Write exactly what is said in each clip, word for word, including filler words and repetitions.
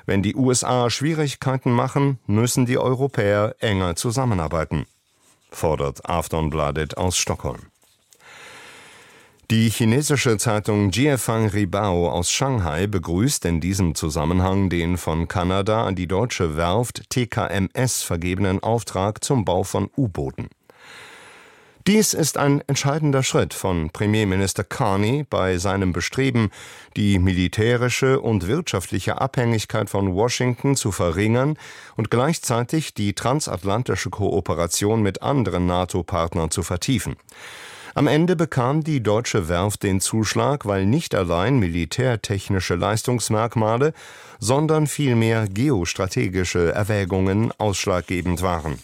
Wenn die U S A Schwierigkeiten machen, müssen die Europäer enger zusammenarbeiten, fordert Aftonbladet aus Stockholm. Die chinesische Zeitung Jiefang Ribao aus Shanghai begrüßt in diesem Zusammenhang den von Kanada an die deutsche Werft T K M S vergebenen Auftrag zum Bau von U-Booten. Dies ist ein entscheidender Schritt von Premierminister Carney bei seinem Bestreben, die militärische und wirtschaftliche Abhängigkeit von Washington zu verringern und gleichzeitig die transatlantische Kooperation mit anderen NATO-Partnern zu vertiefen. Am Ende bekam die deutsche Werft den Zuschlag, weil nicht allein militärtechnische Leistungsmerkmale, sondern vielmehr geostrategische Erwägungen ausschlaggebend waren.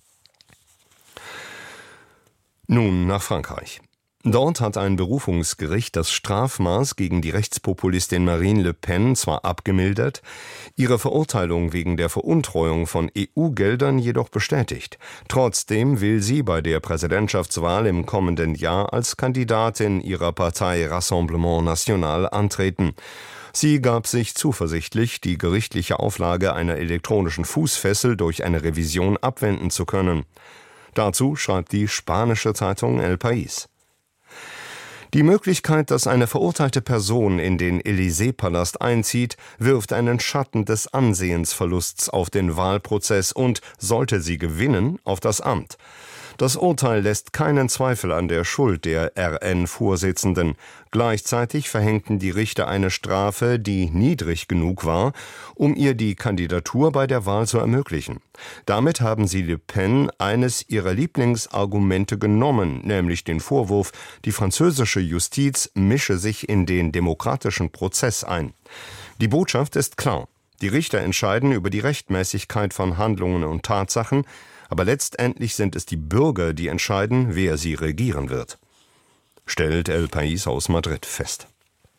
Nun nach Frankreich. Dort hat ein Berufungsgericht das Strafmaß gegen die Rechtspopulistin Marine Le Pen zwar abgemildert, ihre Verurteilung wegen der Veruntreuung von E U-Geldern jedoch bestätigt. Trotzdem will sie bei der Präsidentschaftswahl im kommenden Jahr als Kandidatin ihrer Partei Rassemblement National antreten. Sie gab sich zuversichtlich, die gerichtliche Auflage einer elektronischen Fußfessel durch eine Revision abwenden zu können. Dazu schreibt die spanische Zeitung El País. Die Möglichkeit, dass eine verurteilte Person in den Élysée-Palast einzieht, wirft einen Schatten des Ansehensverlusts auf den Wahlprozess und, sollte sie gewinnen, auf das Amt. Das Urteil lässt keinen Zweifel an der Schuld der R N-Vorsitzenden. Gleichzeitig verhängten die Richter eine Strafe, die niedrig genug war, um ihr die Kandidatur bei der Wahl zu ermöglichen. Damit haben sie Le Pen eines ihrer Lieblingsargumente genommen, nämlich den Vorwurf, die französische Justiz mische sich in den demokratischen Prozess ein. Die Botschaft ist klar. Die Richter entscheiden über die Rechtmäßigkeit von Handlungen und Tatsachen, aber letztendlich sind es die Bürger, die entscheiden, wer sie regieren wird, stellt El País aus Madrid fest.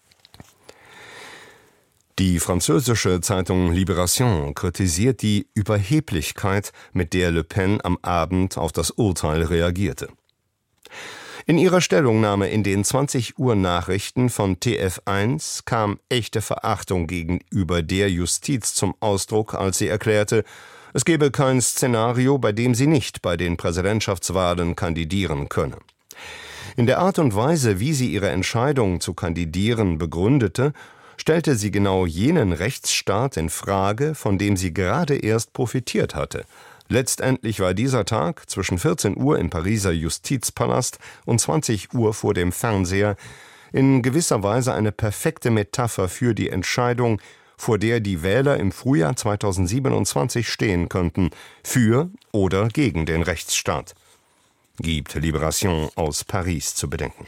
Die französische Zeitung Libération kritisiert die Überheblichkeit, mit der Le Pen am Abend auf das Urteil reagierte. In ihrer Stellungnahme in den zwanzig Uhr Nachrichten von T F eins kam echte Verachtung gegenüber der Justiz zum Ausdruck, als sie erklärte, es gebe kein Szenario, bei dem sie nicht bei den Präsidentschaftswahlen kandidieren könne. In der Art und Weise, wie sie ihre Entscheidung zu kandidieren begründete, stellte sie genau jenen Rechtsstaat in Frage, von dem sie gerade erst profitiert hatte. Letztendlich war dieser Tag zwischen vierzehn Uhr im Pariser Justizpalast und zwanzig Uhr vor dem Fernseher in gewisser Weise eine perfekte Metapher für die Entscheidung, vor der die Wähler im Frühjahr zweitausendsiebenundzwanzig stehen könnten, für oder gegen den Rechtsstaat, gibt Libération aus Paris zu bedenken.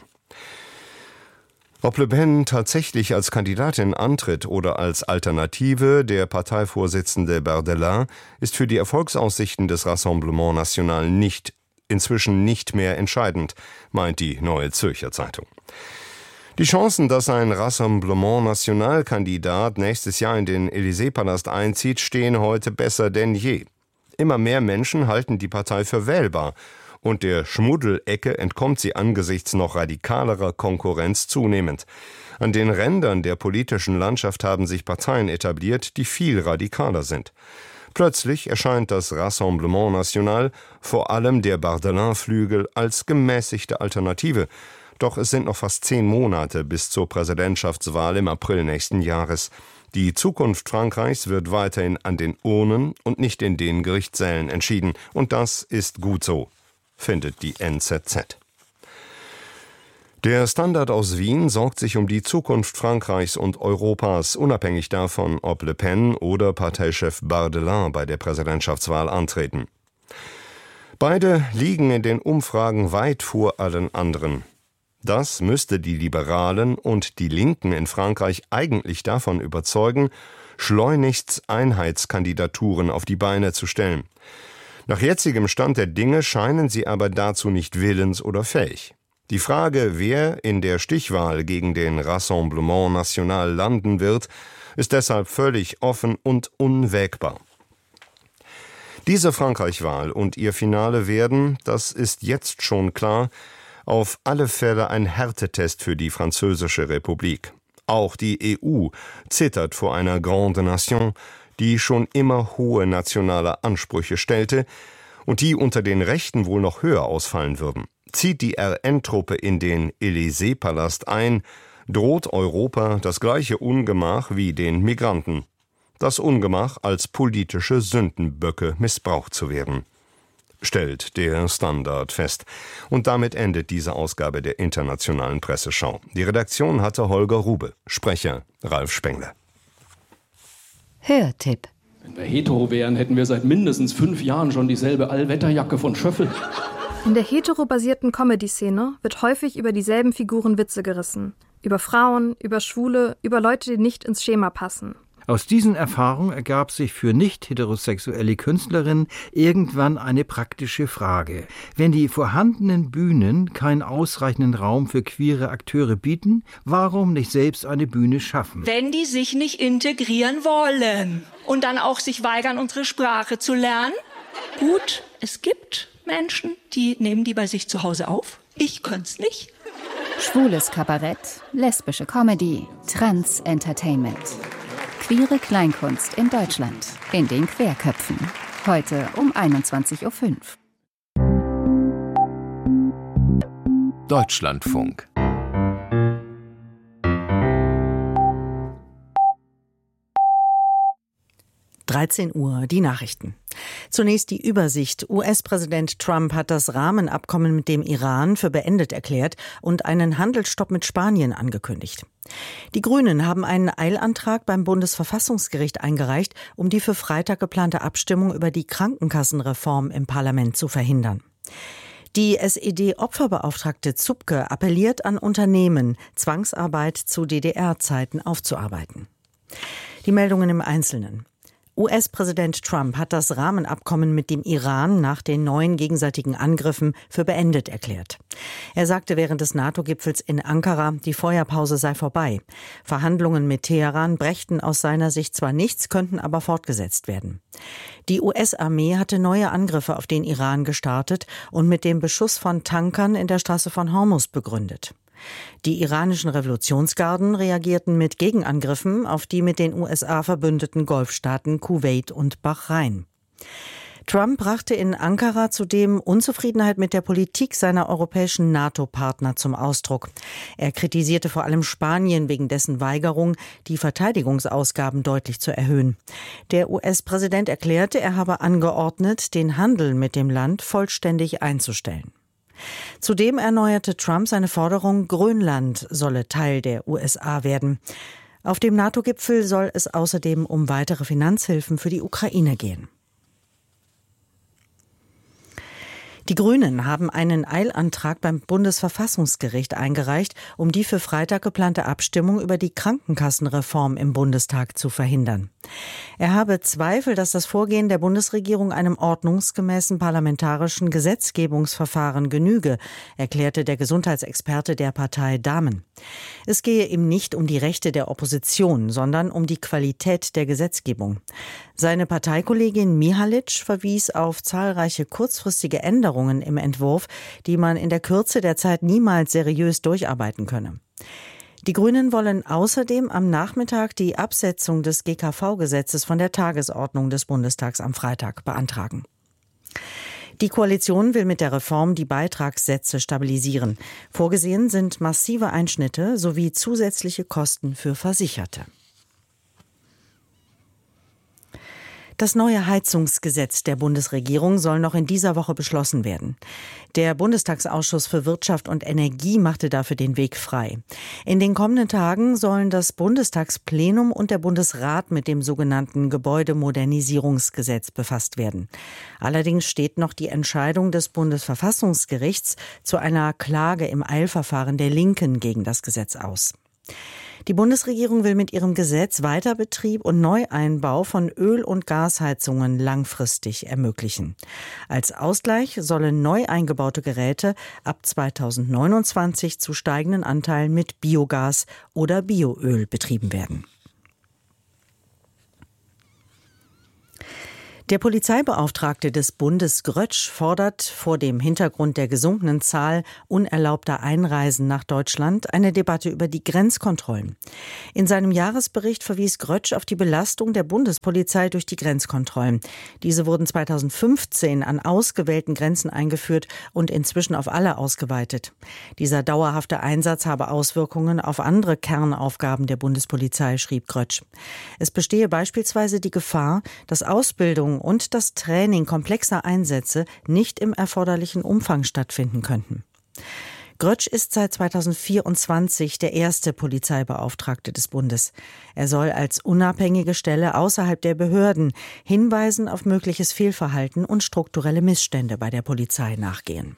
Ob Le Pen tatsächlich als Kandidatin antritt oder als Alternative der Parteivorsitzende Bardella, ist für die Erfolgsaussichten des Rassemblement National nicht, inzwischen nicht mehr entscheidend, meint die Neue Zürcher Zeitung. Die Chancen, dass ein Rassemblement National-Kandidat nächstes Jahr in den Élysée-Palast einzieht, stehen heute besser denn je. Immer mehr Menschen halten die Partei für wählbar und der Schmuddelecke entkommt sie angesichts noch radikalerer Konkurrenz zunehmend. An den Rändern der politischen Landschaft haben sich Parteien etabliert, die viel radikaler sind. Plötzlich erscheint das Rassemblement National, vor allem der Bardellin-Flügel, als gemäßigte Alternative. Doch es sind noch fast zehn Monate bis zur Präsidentschaftswahl im April nächsten Jahres. Die Zukunft Frankreichs wird weiterhin an den Urnen und nicht in den Gerichtssälen entschieden. Und das ist gut so, findet die N Z Z. Der Standard aus Wien sorgt sich um die Zukunft Frankreichs und Europas, unabhängig davon, ob Le Pen oder Parteichef Bardellin bei der Präsidentschaftswahl antreten. Beide liegen in den Umfragen weit vor allen anderen. Das müsste die Liberalen und die Linken in Frankreich eigentlich davon überzeugen, schleunigst Einheitskandidaturen auf die Beine zu stellen. Nach jetzigem Stand der Dinge scheinen sie aber dazu nicht willens oder fähig. Die Frage, wer in der Stichwahl gegen den Rassemblement National landen wird, ist deshalb völlig offen und unwägbar. Diese Frankreich-Wahl und ihr Finale werden, das ist jetzt schon klar, auf alle Fälle ein Härtetest für die Französische Republik. Auch die E U zittert vor einer Grande Nation, die schon immer hohe nationale Ansprüche stellte und die unter den Rechten wohl noch höher ausfallen würden. Zieht die R N-Truppe in den Élysée-Palast ein, droht Europa das gleiche Ungemach wie den Migranten. Das Ungemach, als politische Sündenböcke missbraucht zu werden, stellt der Standard fest. Und damit endet diese Ausgabe der Internationalen Presseschau. Die Redaktion hatte Holger Rube, Sprecher Ralf Spengler. Hörtipp. Wenn wir hetero wären, hätten wir seit mindestens fünf Jahren schon dieselbe Allwetterjacke von Schöffel. In der heterobasierten Comedy-Szene wird häufig über dieselben Figuren Witze gerissen. Über Frauen, über Schwule, über Leute, die nicht ins Schema passen. Aus diesen Erfahrungen ergab sich für nicht-heterosexuelle Künstlerinnen irgendwann eine praktische Frage. Wenn die vorhandenen Bühnen keinen ausreichenden Raum für queere Akteure bieten, warum nicht selbst eine Bühne schaffen? Wenn die sich nicht integrieren wollen und dann auch sich weigern, unsere Sprache zu lernen. Gut, es gibt Menschen, die nehmen die bei sich zu Hause auf. Ich könnte es nicht. Schwules Kabarett, lesbische Comedy, Trans-Entertainment. Queere Kleinkunst in Deutschland, in den Querköpfen. Heute um einundzwanzig Uhr fünf. Deutschlandfunk. dreizehn Uhr, die Nachrichten. Zunächst die Übersicht. U S-Präsident Trump hat das Rahmenabkommen mit dem Iran für beendet erklärt und einen Handelsstopp mit Spanien angekündigt. Die Grünen haben einen Eilantrag beim Bundesverfassungsgericht eingereicht, um die für Freitag geplante Abstimmung über die Krankenkassenreform im Parlament zu verhindern. Die S E D-Opferbeauftragte Zupke appelliert an Unternehmen, Zwangsarbeit zu D D R-Zeiten aufzuarbeiten. Die Meldungen im Einzelnen. U S-Präsident Trump hat das Rahmenabkommen mit dem Iran nach den neuen gegenseitigen Angriffen für beendet erklärt. Er sagte während des NATO-Gipfels in Ankara, die Feuerpause sei vorbei. Verhandlungen mit Teheran brächten aus seiner Sicht zwar nichts, könnten aber fortgesetzt werden. Die U S-Armee hatte neue Angriffe auf den Iran gestartet und mit dem Beschuss von Tankern in der Straße von Hormuz begründet. Die iranischen Revolutionsgarden reagierten mit Gegenangriffen auf die mit den U S A verbündeten Golfstaaten Kuwait und Bahrain. Trump brachte in Ankara zudem Unzufriedenheit mit der Politik seiner europäischen NATO-Partner zum Ausdruck. Er kritisierte vor allem Spanien wegen dessen Weigerung, die Verteidigungsausgaben deutlich zu erhöhen. Der U S-Präsident erklärte, er habe angeordnet, den Handel mit dem Land vollständig einzustellen. Zudem erneuerte Trump seine Forderung, Grönland solle Teil der U S A werden. Auf dem NATO-Gipfel soll es außerdem um weitere Finanzhilfen für die Ukraine gehen. Die Grünen haben einen Eilantrag beim Bundesverfassungsgericht eingereicht, um die für Freitag geplante Abstimmung über die Krankenkassenreform im Bundestag zu verhindern. Er habe Zweifel, dass das Vorgehen der Bundesregierung einem ordnungsgemäßen parlamentarischen Gesetzgebungsverfahren genüge, erklärte der Gesundheitsexperte der Partei Dahmen. Es gehe ihm nicht um die Rechte der Opposition, sondern um die Qualität der Gesetzgebung. Seine Parteikollegin Mihalic verwies auf zahlreiche kurzfristige Änderungen im Entwurf, die man in der Kürze der Zeit niemals seriös durcharbeiten könne. Die Grünen wollen außerdem am Nachmittag die Absetzung des G K V-Gesetzes von der Tagesordnung des Bundestags am Freitag beantragen. Die Koalition will mit der Reform die Beitragssätze stabilisieren. Vorgesehen sind massive Einschnitte sowie zusätzliche Kosten für Versicherte. Das neue Heizungsgesetz der Bundesregierung soll noch in dieser Woche beschlossen werden. Der Bundestagsausschuss für Wirtschaft und Energie machte dafür den Weg frei. In den kommenden Tagen sollen das Bundestagsplenum und der Bundesrat mit dem sogenannten Gebäudemodernisierungsgesetz befasst werden. Allerdings steht noch die Entscheidung des Bundesverfassungsgerichts zu einer Klage im Eilverfahren der Linken gegen das Gesetz aus. Die Bundesregierung will mit ihrem Gesetz Weiterbetrieb und Neueinbau von Öl- und Gasheizungen langfristig ermöglichen. Als Ausgleich sollen neu eingebaute Geräte ab zweitausendneunundzwanzig zu steigenden Anteilen mit Biogas oder Bioöl betrieben werden. Der Polizeibeauftragte des Bundes Grötsch fordert vor dem Hintergrund der gesunkenen Zahl unerlaubter Einreisen nach Deutschland eine Debatte über die Grenzkontrollen. In seinem Jahresbericht verwies Grötsch auf die Belastung der Bundespolizei durch die Grenzkontrollen. Diese wurden zweitausendfünfzehn an ausgewählten Grenzen eingeführt und inzwischen auf alle ausgeweitet. Dieser dauerhafte Einsatz habe Auswirkungen auf andere Kernaufgaben der Bundespolizei, schrieb Grötsch. Es bestehe beispielsweise die Gefahr, dass Ausbildung und das Training komplexer Einsätze nicht im erforderlichen Umfang stattfinden könnten. Grötsch ist seit zweitausendvierundzwanzig der erste Polizeibeauftragte des Bundes. Er soll als unabhängige Stelle außerhalb der Behörden Hinweisen auf mögliches Fehlverhalten und strukturelle Missstände bei der Polizei nachgehen.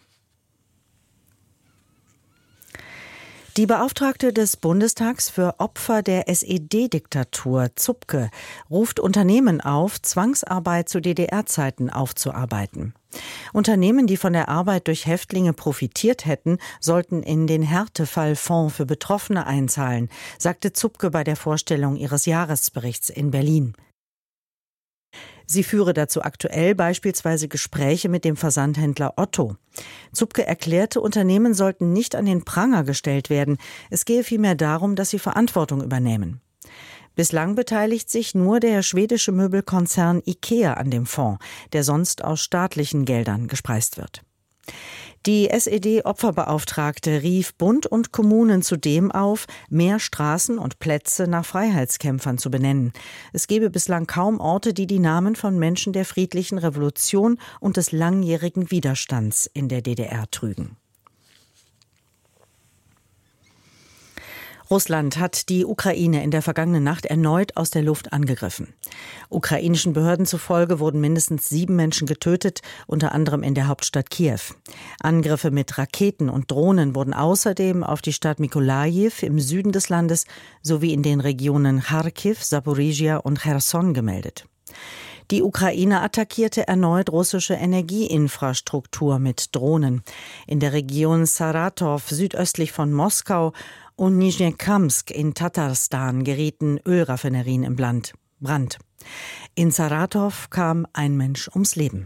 Die Beauftragte des Bundestags für Opfer der S E D-Diktatur, Zupke, ruft Unternehmen auf, Zwangsarbeit zu D D R-Zeiten aufzuarbeiten. Unternehmen, die von der Arbeit durch Häftlinge profitiert hätten, sollten in den Härtefallfonds für Betroffene einzahlen, sagte Zupke bei der Vorstellung ihres Jahresberichts in Berlin. Sie führe dazu aktuell beispielsweise Gespräche mit dem Versandhändler Otto. Zupke erklärte, Unternehmen sollten nicht an den Pranger gestellt werden. Es gehe vielmehr darum, dass sie Verantwortung übernehmen. Bislang beteiligt sich nur der schwedische Möbelkonzern IKEA an dem Fonds, der sonst aus staatlichen Geldern gespeist wird. Die S E D-Opferbeauftragte rief Bund und Kommunen zudem auf, mehr Straßen und Plätze nach Freiheitskämpfern zu benennen. Es gebe bislang kaum Orte, die die Namen von Menschen der friedlichen Revolution und des langjährigen Widerstands in der D D R trügen. Russland hat die Ukraine in der vergangenen Nacht erneut aus der Luft angegriffen. Ukrainischen Behörden zufolge wurden mindestens sieben Menschen getötet, unter anderem in der Hauptstadt Kiew. Angriffe mit Raketen und Drohnen wurden außerdem auf die Stadt Mykolajiw im Süden des Landes sowie in den Regionen Charkiw, Saporizhia und Cherson gemeldet. Die Ukraine attackierte erneut russische Energieinfrastruktur mit Drohnen. In der Region Saratow südöstlich von Moskau und Nizhnekamsk in Tatarstan gerieten Ölraffinerien im Brand. In Saratow kam ein Mensch ums Leben.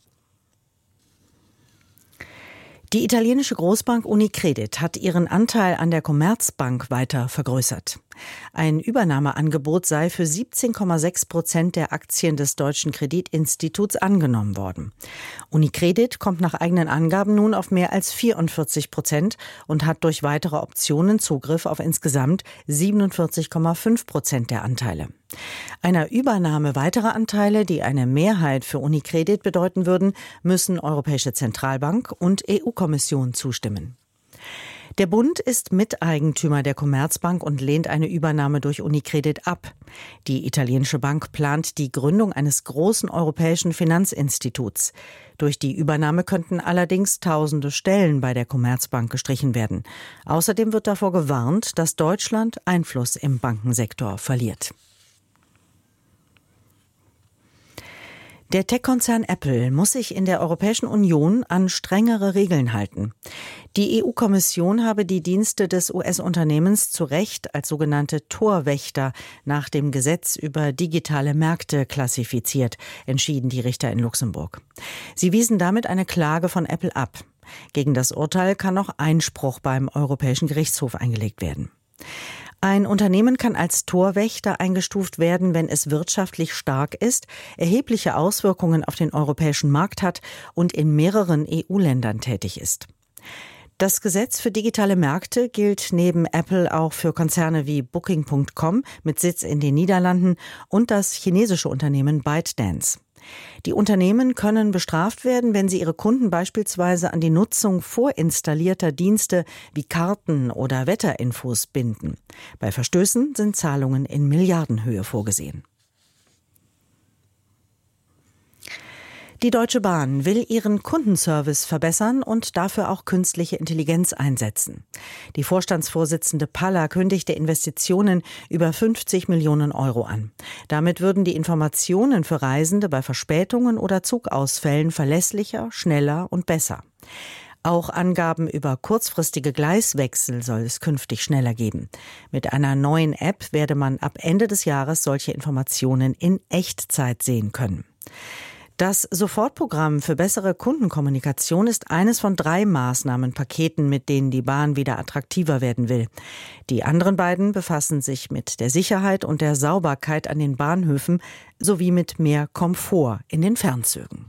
Die italienische Großbank Unicredit hat ihren Anteil an der Commerzbank weiter vergrößert. Ein Übernahmeangebot sei für siebzehn Komma sechs Prozent der Aktien des deutschen Kreditinstituts angenommen worden. Unicredit kommt nach eigenen Angaben nun auf mehr als vierundvierzig Prozent und hat durch weitere Optionen Zugriff auf insgesamt siebenundvierzig Komma fünf Prozent der Anteile. Einer Übernahme weiterer Anteile, die eine Mehrheit für Unicredit bedeuten würden, müssen Europäische Zentralbank und E U-Kommission zustimmen. Der Bund ist Miteigentümer der Commerzbank und lehnt eine Übernahme durch Unicredit ab. Die italienische Bank plant die Gründung eines großen europäischen Finanzinstituts. Durch die Übernahme könnten allerdings tausende Stellen bei der Commerzbank gestrichen werden. Außerdem wird davor gewarnt, dass Deutschland Einfluss im Bankensektor verliert. Der Tech-Konzern Apple muss sich in der Europäischen Union an strengere Regeln halten. Die E U-Kommission habe die Dienste des U S-Unternehmens zu Recht als sogenannte Torwächter nach dem Gesetz über digitale Märkte klassifiziert, entschieden die Richter in Luxemburg. Sie wiesen damit eine Klage von Apple ab. Gegen das Urteil kann noch Einspruch beim Europäischen Gerichtshof eingelegt werden. Ein Unternehmen kann als Torwächter eingestuft werden, wenn es wirtschaftlich stark ist, erhebliche Auswirkungen auf den europäischen Markt hat und in mehreren E U-Ländern tätig ist. Das Gesetz für digitale Märkte gilt neben Apple auch für Konzerne wie Booking Punkt com mit Sitz in den Niederlanden und das chinesische Unternehmen ByteDance. Die Unternehmen können bestraft werden, wenn sie ihre Kunden beispielsweise an die Nutzung vorinstallierter Dienste wie Karten oder Wetterinfos binden. Bei Verstößen sind Zahlungen in Milliardenhöhe vorgesehen. Die Deutsche Bahn will ihren Kundenservice verbessern und dafür auch künstliche Intelligenz einsetzen. Die Vorstandsvorsitzende Palla kündigte Investitionen über fünfzig Millionen Euro an. Damit würden die Informationen für Reisende bei Verspätungen oder Zugausfällen verlässlicher, schneller und besser. Auch Angaben über kurzfristige Gleiswechsel soll es künftig schneller geben. Mit einer neuen App werde man ab Ende des Jahres solche Informationen in Echtzeit sehen können. Das Sofortprogramm für bessere Kundenkommunikation ist eines von drei Maßnahmenpaketen, mit denen die Bahn wieder attraktiver werden will. Die anderen beiden befassen sich mit der Sicherheit und der Sauberkeit an den Bahnhöfen sowie mit mehr Komfort in den Fernzügen.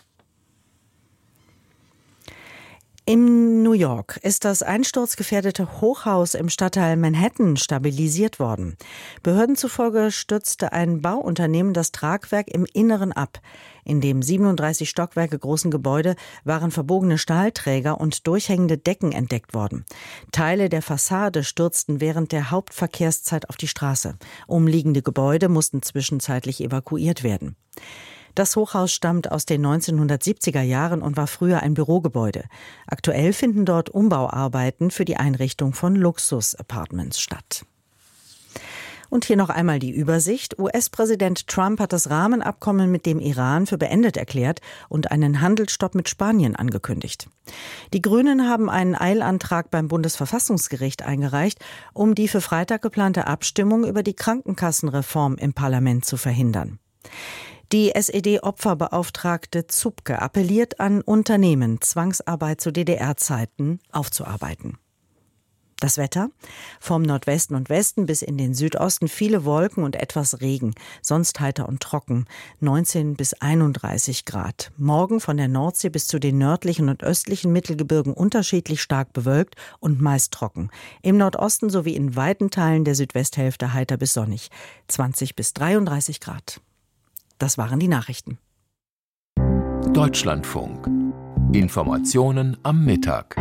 In New York ist das einsturzgefährdete Hochhaus im Stadtteil Manhattan stabilisiert worden. Behörden zufolge stürzte ein Bauunternehmen das Tragwerk im Inneren ab. In dem siebenunddreißig Stockwerke großen Gebäude waren verbogene Stahlträger und durchhängende Decken entdeckt worden. Teile der Fassade stürzten während der Hauptverkehrszeit auf die Straße. Umliegende Gebäude mussten zwischenzeitlich evakuiert werden. Das Hochhaus stammt aus den neunzehnhundertsiebziger Jahren und war früher ein Bürogebäude. Aktuell finden dort Umbauarbeiten für die Einrichtung von Luxus-Apartments statt. Und hier noch einmal die Übersicht. U S-Präsident Trump hat das Rahmenabkommen mit dem Iran für beendet erklärt und einen Handelsstopp mit Spanien angekündigt. Die Grünen haben einen Eilantrag beim Bundesverfassungsgericht eingereicht, um die für Freitag geplante Abstimmung über die Krankenkassenreform im Parlament zu verhindern. Die S E D-Opferbeauftragte Zupke appelliert an Unternehmen, Zwangsarbeit zu D D R-Zeiten aufzuarbeiten. Das Wetter? Vom Nordwesten und Westen bis in den Südosten viele Wolken und etwas Regen, sonst heiter und trocken, neunzehn bis einunddreißig Grad. Morgen von der Nordsee bis zu den nördlichen und östlichen Mittelgebirgen unterschiedlich stark bewölkt und meist trocken. Im Nordosten sowie in weiten Teilen der Südwesthälfte heiter bis sonnig, zwanzig bis dreiunddreißig Grad. Das waren die Nachrichten. Deutschlandfunk. Informationen am Mittag.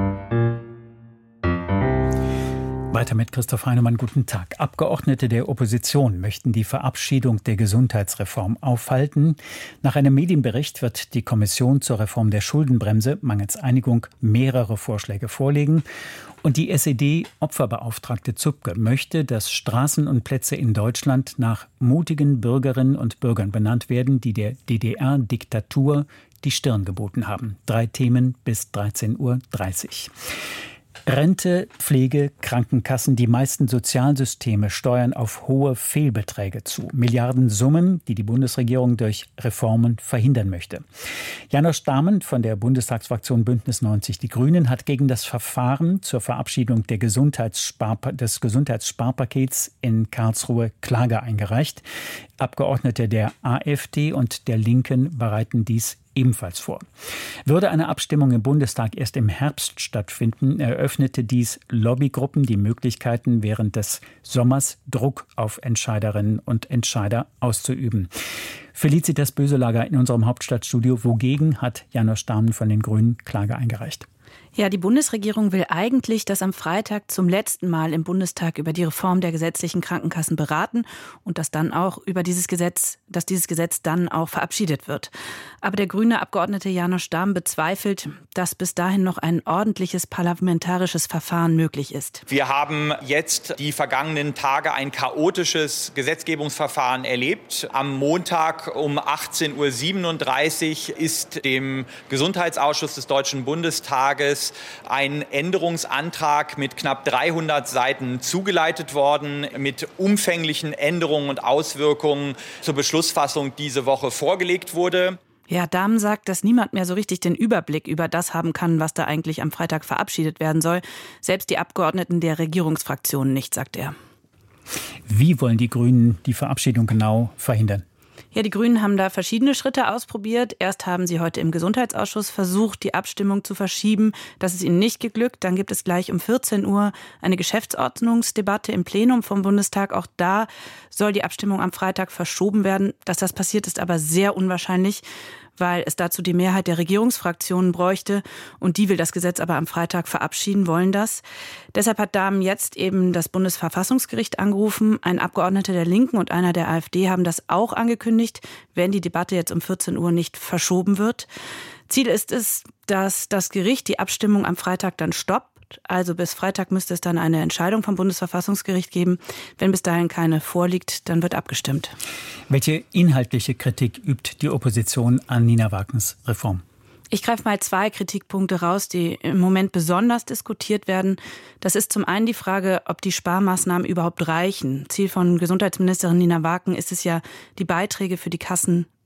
Weiter mit Christoph Heinemann, guten Tag. Abgeordnete der Opposition möchten die Verabschiedung der Gesundheitsreform aufhalten. Nach einem Medienbericht wird die Kommission zur Reform der Schuldenbremse mangels Einigung mehrere Vorschläge vorlegen. Und die S E D-Opferbeauftragte Zupke möchte, dass Straßen und Plätze in Deutschland nach mutigen Bürgerinnen und Bürgern benannt werden, die der D D R-Diktatur die Stirn geboten haben. Drei Themen bis dreizehn Uhr dreißig. Rente, Pflege, Krankenkassen, die meisten Sozialsysteme steuern auf hohe Fehlbeträge zu. Milliardensummen, die die Bundesregierung durch Reformen verhindern möchte. Janosch Dahmen von der Bundestagsfraktion Bündnis neunzig Die Grünen hat gegen das Verfahren zur Verabschiedung der Gesundheitsspar- des Gesundheitssparpakets in Karlsruhe Klage eingereicht. Abgeordnete der AfD und der Linken bereiten dies ebenfalls vor. Würde eine Abstimmung im Bundestag erst im Herbst stattfinden, eröffnete dies Lobbygruppen die Möglichkeiten, während des Sommers Druck auf Entscheiderinnen und Entscheider auszuüben. Felicitas Böselager in unserem Hauptstadtstudio. Wogegen hat Janosch Dahmen von den Grünen Klage eingereicht? Ja, die Bundesregierung will eigentlich, dass am Freitag zum letzten Mal im Bundestag über die Reform der gesetzlichen Krankenkassen beraten und dass dann auch über dieses Gesetz, dass dieses Gesetz dann auch verabschiedet wird. Aber der grüne Abgeordnete Janosch Dahmen bezweifelt, dass bis dahin noch ein ordentliches parlamentarisches Verfahren möglich ist. Wir haben jetzt die vergangenen Tage ein chaotisches Gesetzgebungsverfahren erlebt. Am Montag um achtzehn Uhr siebenunddreißig ist dem Gesundheitsausschuss des Deutschen Bundestages ein Änderungsantrag mit knapp dreihundert Seiten zugeleitet worden, mit umfänglichen Änderungen und Auswirkungen zur Beschlussfassung diese Woche vorgelegt wurde. Ja, Dahmen sagt, dass niemand mehr so richtig den Überblick über das haben kann, was da eigentlich am Freitag verabschiedet werden soll. Selbst die Abgeordneten der Regierungsfraktionen nicht, sagt er. Wie wollen die Grünen die Verabschiedung genau verhindern? Ja, die Grünen haben da verschiedene Schritte ausprobiert. Erst haben sie heute im Gesundheitsausschuss versucht, die Abstimmung zu verschieben. Das ist ihnen nicht geglückt. Dann gibt es gleich um vierzehn Uhr eine Geschäftsordnungsdebatte im Plenum vom Bundestag. Auch da soll die Abstimmung am Freitag verschoben werden. Dass das passiert, ist aber sehr unwahrscheinlich, weil es dazu die Mehrheit der Regierungsfraktionen bräuchte. Und die will das Gesetz aber am Freitag verabschieden, wollen das. Deshalb hat Dahmen jetzt eben das Bundesverfassungsgericht angerufen. Ein Abgeordneter der Linken und einer der AfD haben das auch angekündigt, wenn die Debatte jetzt um vierzehn Uhr nicht verschoben wird. Ziel ist es, dass das Gericht die Abstimmung am Freitag dann stoppt. Also bis Freitag müsste es dann eine Entscheidung vom Bundesverfassungsgericht geben. Wenn bis dahin keine vorliegt, dann wird abgestimmt. Welche inhaltliche Kritik übt die Opposition an Nina Wagners Reform? Ich greife mal zwei Kritikpunkte raus, die im Moment besonders diskutiert werden. Das ist zum einen die Frage, ob die Sparmaßnahmen überhaupt reichen. Ziel von Gesundheitsministerin Nina Wagner ist es ja, die Beiträge für die Kassen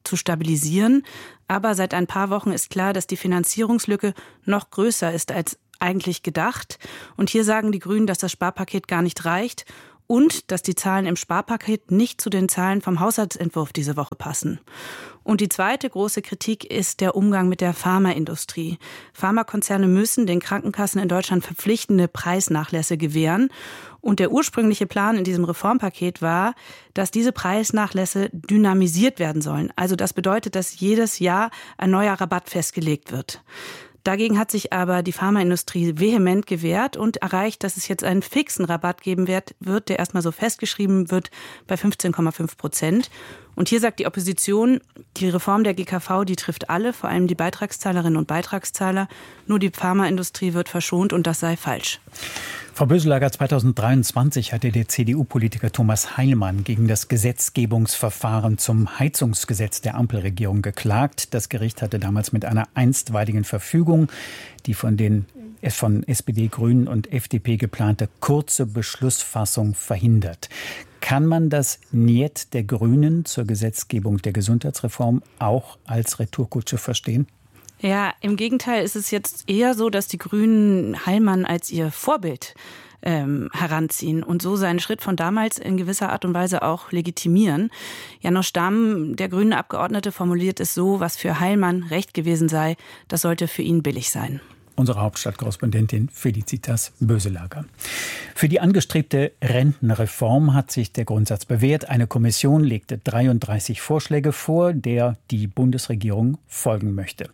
zu stabilisieren. Aber seit ein paar Wochen ist klar, dass die Finanzierungslücke noch größer ist als eigentlich gedacht. Und hier sagen die Grünen, dass das Sparpaket gar nicht reicht und dass die Zahlen im Sparpaket nicht zu den Zahlen vom Haushaltsentwurf diese Woche passen. Und die zweite große Kritik ist der Umgang mit der Pharmaindustrie. Pharmakonzerne müssen den Krankenkassen in Deutschland verpflichtende Preisnachlässe gewähren. Und der ursprüngliche Plan in diesem Reformpaket war, dass diese Preisnachlässe dynamisiert werden sollen. Also das bedeutet, dass jedes Jahr ein neuer Rabatt festgelegt wird. Dagegen hat sich aber die Pharmaindustrie vehement gewehrt und erreicht, dass es jetzt einen fixen Rabatt geben wird, wird der erstmal so festgeschrieben wird bei fünfzehn Komma fünf Prozent. Und hier sagt die Opposition, die Reform der G K V, die trifft alle, vor allem die Beitragszahlerinnen und Beitragszahler. Nur die Pharmaindustrie wird verschont und das sei falsch. Frau Böselager, zweitausenddreiundzwanzig hatte der C D U-Politiker Thomas Heilmann gegen das Gesetzgebungsverfahren zum Heizungsgesetz der Ampelregierung geklagt. Das Gericht hatte damals mit einer einstweiligen Verfügung die von den von S P D, Grünen und F D P geplante kurze Beschlussfassung verhindert. Kann man das Niet der Grünen zur Gesetzgebung der Gesundheitsreform auch als Retourkutsche verstehen? Ja, im Gegenteil ist es jetzt eher so, dass die Grünen Heilmann als ihr Vorbild ähm, heranziehen und so seinen Schritt von damals in gewisser Art und Weise auch legitimieren. Janosch Stamm, der grüne Abgeordnete, formuliert es so, was für Heilmann recht gewesen sei, das sollte für ihn billig sein. Unsere Hauptstadtkorrespondentin Felicitas Böselager. Für die angestrebte Rentenreform hat sich der Grundsatz bewährt. Eine Kommission legte dreiunddreißig Vorschläge vor, der die Bundesregierung folgen möchte.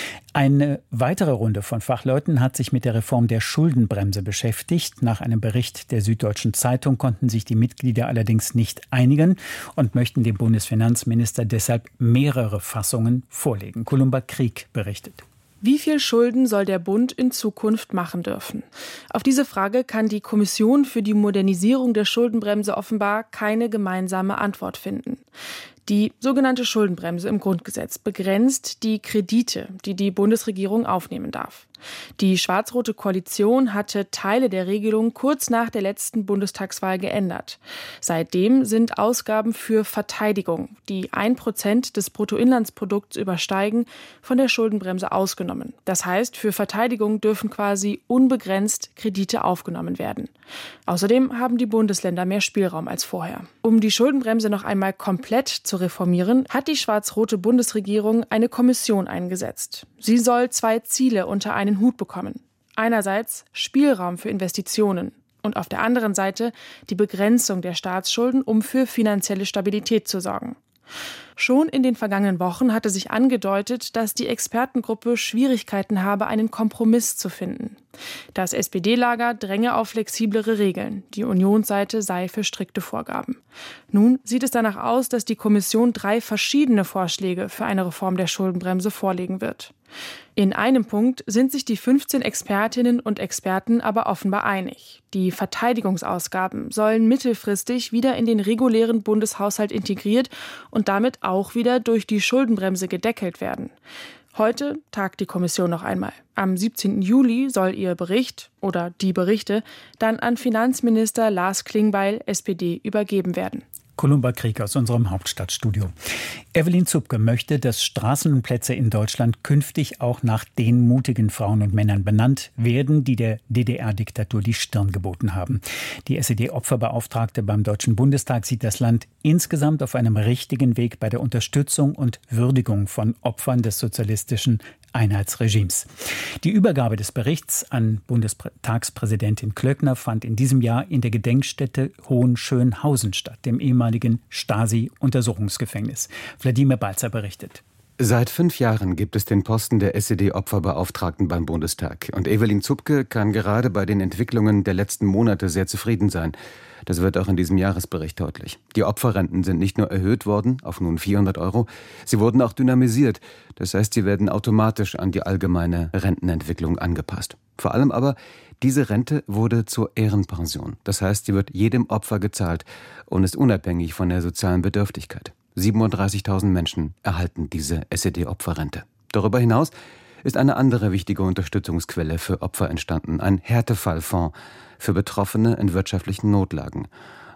Eine weitere Runde von Fachleuten hat sich mit der Reform der Schuldenbremse beschäftigt. Nach einem Bericht der Süddeutschen Zeitung konnten sich die Mitglieder allerdings nicht einigen und möchten dem Bundesfinanzminister deshalb mehrere Fassungen vorlegen. Columba Krieg berichtet. Wie viel Schulden soll der Bund in Zukunft machen dürfen? Auf diese Frage kann die Kommission für die Modernisierung der Schuldenbremse offenbar keine gemeinsame Antwort finden. Die sogenannte Schuldenbremse im Grundgesetz begrenzt die Kredite, die die Bundesregierung aufnehmen darf. Die schwarz-rote Koalition hatte Teile der Regelung kurz nach der letzten Bundestagswahl geändert. Seitdem sind Ausgaben für Verteidigung, die ein Prozent des Bruttoinlandsprodukts übersteigen, von der Schuldenbremse ausgenommen. Das heißt, für Verteidigung dürfen quasi unbegrenzt Kredite aufgenommen werden. Außerdem haben die Bundesländer mehr Spielraum als vorher. Um die Schuldenbremse noch einmal komplett zu reformieren, hat die schwarz-rote Bundesregierung eine Kommission eingesetzt. Sie soll zwei Ziele unter einen Hut bekommen. Einerseits Spielraum für Investitionen und auf der anderen Seite die Begrenzung der Staatsschulden, um für finanzielle Stabilität zu sorgen. Schon in den vergangenen Wochen hatte sich angedeutet, dass die Expertengruppe Schwierigkeiten habe, einen Kompromiss zu finden. Das S P D-Lager dränge auf flexiblere Regeln, die Unionsseite sei für strikte Vorgaben. Nun sieht es danach aus, dass die Kommission drei verschiedene Vorschläge für eine Reform der Schuldenbremse vorlegen wird. In einem Punkt sind sich die fünfzehn Expertinnen und Experten aber offenbar einig. Die Verteidigungsausgaben sollen mittelfristig wieder in den regulären Bundeshaushalt integriert und damit auch wieder durch die Schuldenbremse gedeckelt werden. Heute tagt die Kommission noch einmal. Am siebzehnten Juli soll ihr Bericht oder die Berichte dann an Finanzminister Lars Klingbeil, S P D, übergeben werden. Columba Krieg aus unserem Hauptstadtstudio. Evelyn Zupke möchte, dass Straßenplätze in Deutschland künftig auch nach den mutigen Frauen und Männern benannt werden, die der D D R-Diktatur die Stirn geboten haben. Die S E D-Opferbeauftragte beim Deutschen Bundestag sieht das Land insgesamt auf einem richtigen Weg bei der Unterstützung und Würdigung von Opfern des sozialistischen Einheitsregimes. Die Übergabe des Berichts an Bundestagspräsidentin Klöckner fand in diesem Jahr in der Gedenkstätte Hohenschönhausen statt, dem ehemaligen Stasi-Untersuchungsgefängnis. Wladimir Balzer berichtet. Seit fünf Jahren gibt es den Posten der S E D-Opferbeauftragten beim Bundestag. Und Evelyn Zupke kann gerade bei den Entwicklungen der letzten Monate sehr zufrieden sein. Das wird auch in diesem Jahresbericht deutlich. Die Opferrenten sind nicht nur erhöht worden auf nun vierhundert Euro, sie wurden auch dynamisiert. Das heißt, sie werden automatisch an die allgemeine Rentenentwicklung angepasst. Vor allem aber, diese Rente wurde zur Ehrenpension. Das heißt, sie wird jedem Opfer gezahlt und ist unabhängig von der sozialen Bedürftigkeit. siebenunddreißigtausend Menschen erhalten diese S E D-Opferrente. Darüber hinaus ist eine andere wichtige Unterstützungsquelle für Opfer entstanden, ein Härtefallfonds für Betroffene in wirtschaftlichen Notlagen.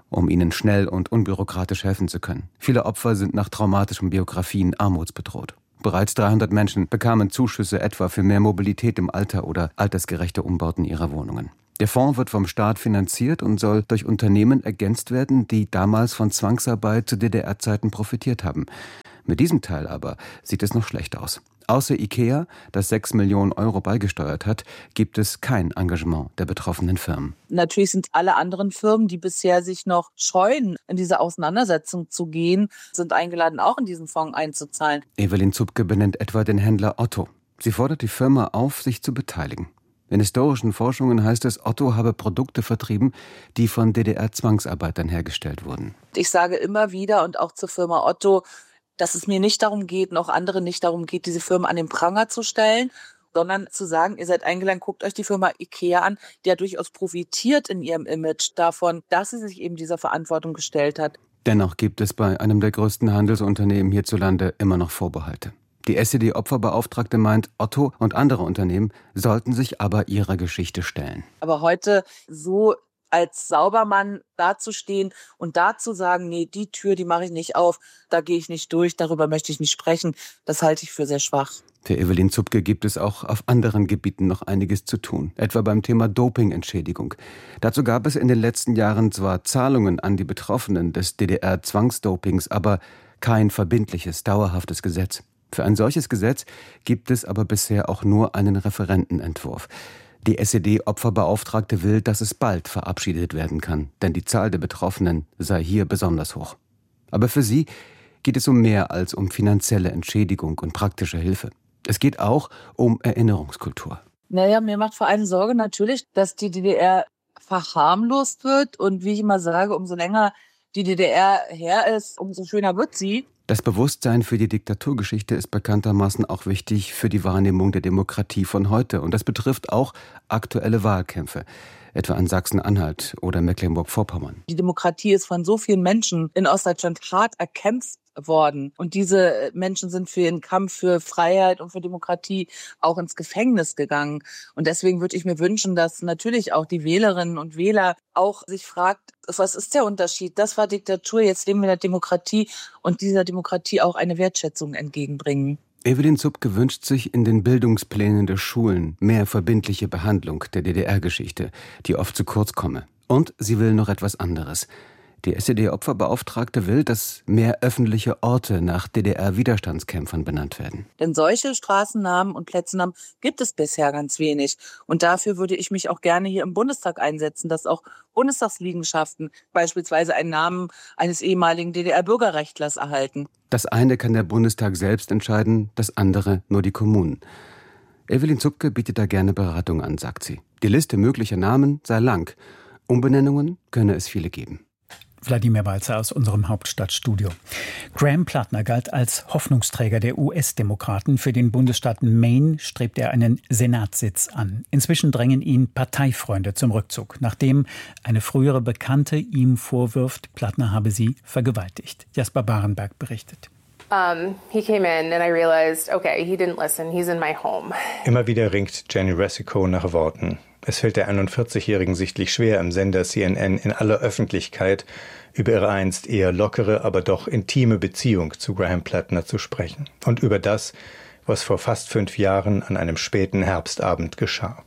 um ihnen schnell und unbürokratisch helfen zu können. Viele Opfer sind nach traumatischen Biografien armutsbedroht. Bereits dreihundert Menschen bekamen Zuschüsse etwa für mehr Mobilität im Alter oder altersgerechte Umbauten ihrer Wohnungen. Der Fonds wird vom Staat finanziert und soll durch Unternehmen ergänzt werden, die damals von Zwangsarbeit zu D D R-Zeiten profitiert haben. Mit diesem Teil aber sieht es noch schlecht aus. Außer IKEA, das sechs Millionen Euro beigesteuert hat, gibt es kein Engagement der betroffenen Firmen. Natürlich sind alle anderen Firmen, die bisher sich noch scheuen, in diese Auseinandersetzung zu gehen, sind eingeladen, auch in diesen Fonds einzuzahlen. Evelyn Zupke benennt etwa den Händler Otto. Sie fordert die Firma auf, sich zu beteiligen. In historischen Forschungen heißt es, Otto habe Produkte vertrieben, die von D D R-Zwangsarbeitern hergestellt wurden. Ich sage immer wieder und auch zur Firma Otto, dass es mir nicht darum geht, noch andere nicht darum geht, diese Firmen an den Pranger zu stellen, sondern zu sagen, ihr seid eingeladen, guckt euch die Firma IKEA an, die ja durchaus profitiert in ihrem Image davon, dass sie sich eben dieser Verantwortung gestellt hat. Dennoch gibt es bei einem der größten Handelsunternehmen hierzulande immer noch Vorbehalte. Die S E D-Opferbeauftragte meint, Otto und andere Unternehmen sollten sich aber ihrer Geschichte stellen. Aber heute so als Saubermann dazustehen und da zu sagen, nee, die Tür, die mache ich nicht auf, da gehe ich nicht durch, darüber möchte ich nicht sprechen, das halte ich für sehr schwach. Für Evelyn Zupke gibt es auch auf anderen Gebieten noch einiges zu tun, etwa beim Thema Dopingentschädigung. Dazu gab es in den letzten Jahren zwar Zahlungen an die Betroffenen des D D R-Zwangsdopings, aber kein verbindliches, dauerhaftes Gesetz. Für ein solches Gesetz gibt es aber bisher auch nur einen Referentenentwurf. Die S E D-Opferbeauftragte will, dass es bald verabschiedet werden kann, denn die Zahl der Betroffenen sei hier besonders hoch. Aber für sie geht es um mehr als um finanzielle Entschädigung und praktische Hilfe. Es geht auch um Erinnerungskultur. Naja, mir macht vor allem Sorge natürlich, dass die D D R verharmlost wird. Und wie ich immer sage, umso länger die D D R her ist, umso schöner wird sie. Das Bewusstsein für die Diktaturgeschichte ist bekanntermaßen auch wichtig für die Wahrnehmung der Demokratie von heute. Und das betrifft auch aktuelle Wahlkämpfe, etwa in Sachsen-Anhalt oder Mecklenburg-Vorpommern. Die Demokratie ist von so vielen Menschen in Ostdeutschland hart erkämpft worden. Und diese Menschen sind für ihren Kampf für Freiheit und für Demokratie auch ins Gefängnis gegangen. Und deswegen würde ich mir wünschen, dass natürlich auch die Wählerinnen und Wähler auch sich fragt, was ist der Unterschied? Das war Diktatur, jetzt leben wir in der Demokratie und dieser Demokratie auch eine Wertschätzung entgegenbringen. Evelyn Zupke wünscht sich in den Bildungsplänen der Schulen mehr verbindliche Behandlung der D D R-Geschichte, die oft zu kurz komme. Und sie will noch etwas anderes. Die S E D-Opferbeauftragte will, dass mehr öffentliche Orte nach D D R-Widerstandskämpfern benannt werden. Denn solche Straßennamen und Plätzennamen gibt es bisher ganz wenig. Und dafür würde ich mich auch gerne hier im Bundestag einsetzen, dass auch Bundestagsliegenschaften beispielsweise einen Namen eines ehemaligen D D R-Bürgerrechtlers erhalten. Das eine kann der Bundestag selbst entscheiden, das andere nur die Kommunen. Evelyn Zupke bietet da gerne Beratung an, sagt sie. Die Liste möglicher Namen sei lang. Umbenennungen könne es viele geben. Wladimir Walzer aus unserem Hauptstadtstudio. Graham Plattner galt als Hoffnungsträger der U S-Demokraten. Für den Bundesstaat Maine strebt er einen Senatssitz an. Inzwischen drängen ihn Parteifreunde zum Rückzug, nachdem eine frühere Bekannte ihm vorwirft, Plattner habe sie vergewaltigt. Jasper Barenberg berichtet. Um, he came in and I realized, okay, he didn't listen. He's in my home. Immer wieder ringt Jenny Resico nach Worten. Es fällt der einundvierzigjährigen sichtlich schwer, im Sender C N N in aller Öffentlichkeit über ihre einst eher lockere, aber doch intime Beziehung zu Graham Plattner zu sprechen. Und über das, was vor fast fünf Jahren an einem späten Herbstabend geschah.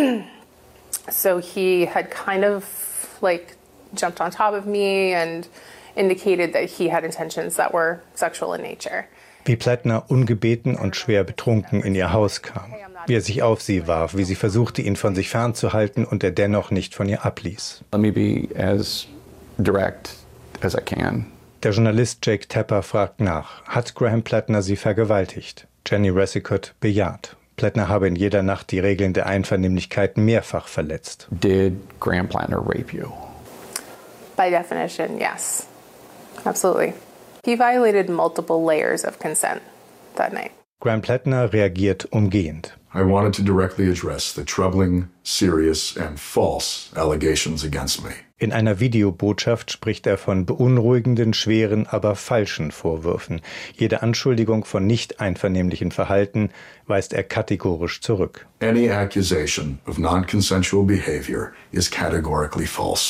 So he had kind of like jumped on top of me and indicated that he had intentions that were sexual in nature. Wie Plattner ungebeten und schwer betrunken in ihr Haus kam, wie er sich auf sie warf, wie sie versuchte, ihn von sich fernzuhalten und er dennoch nicht von ihr abließ. Let me be as direct as I can. Der Journalist Jake Tapper fragt nach, hat Graham Plattner sie vergewaltigt? Jenny Resicott bejaht. Plattner habe in jeder Nacht die Regeln der Einvernehmlichkeit mehrfach verletzt. Did Graham Plattner rape you? By definition, yes. Absolutely. He violated multiple layers of consent that night. Graham Plattner reagiert umgehend. I wanted to directly address the troubling, serious and false allegations against me. In einer Videobotschaft spricht er von beunruhigenden, schweren, aber falschen Vorwürfen. Jede Anschuldigung von nicht einvernehmlichem Verhalten weist er kategorisch zurück. Any accusation of non-consensual behavior is categorically false.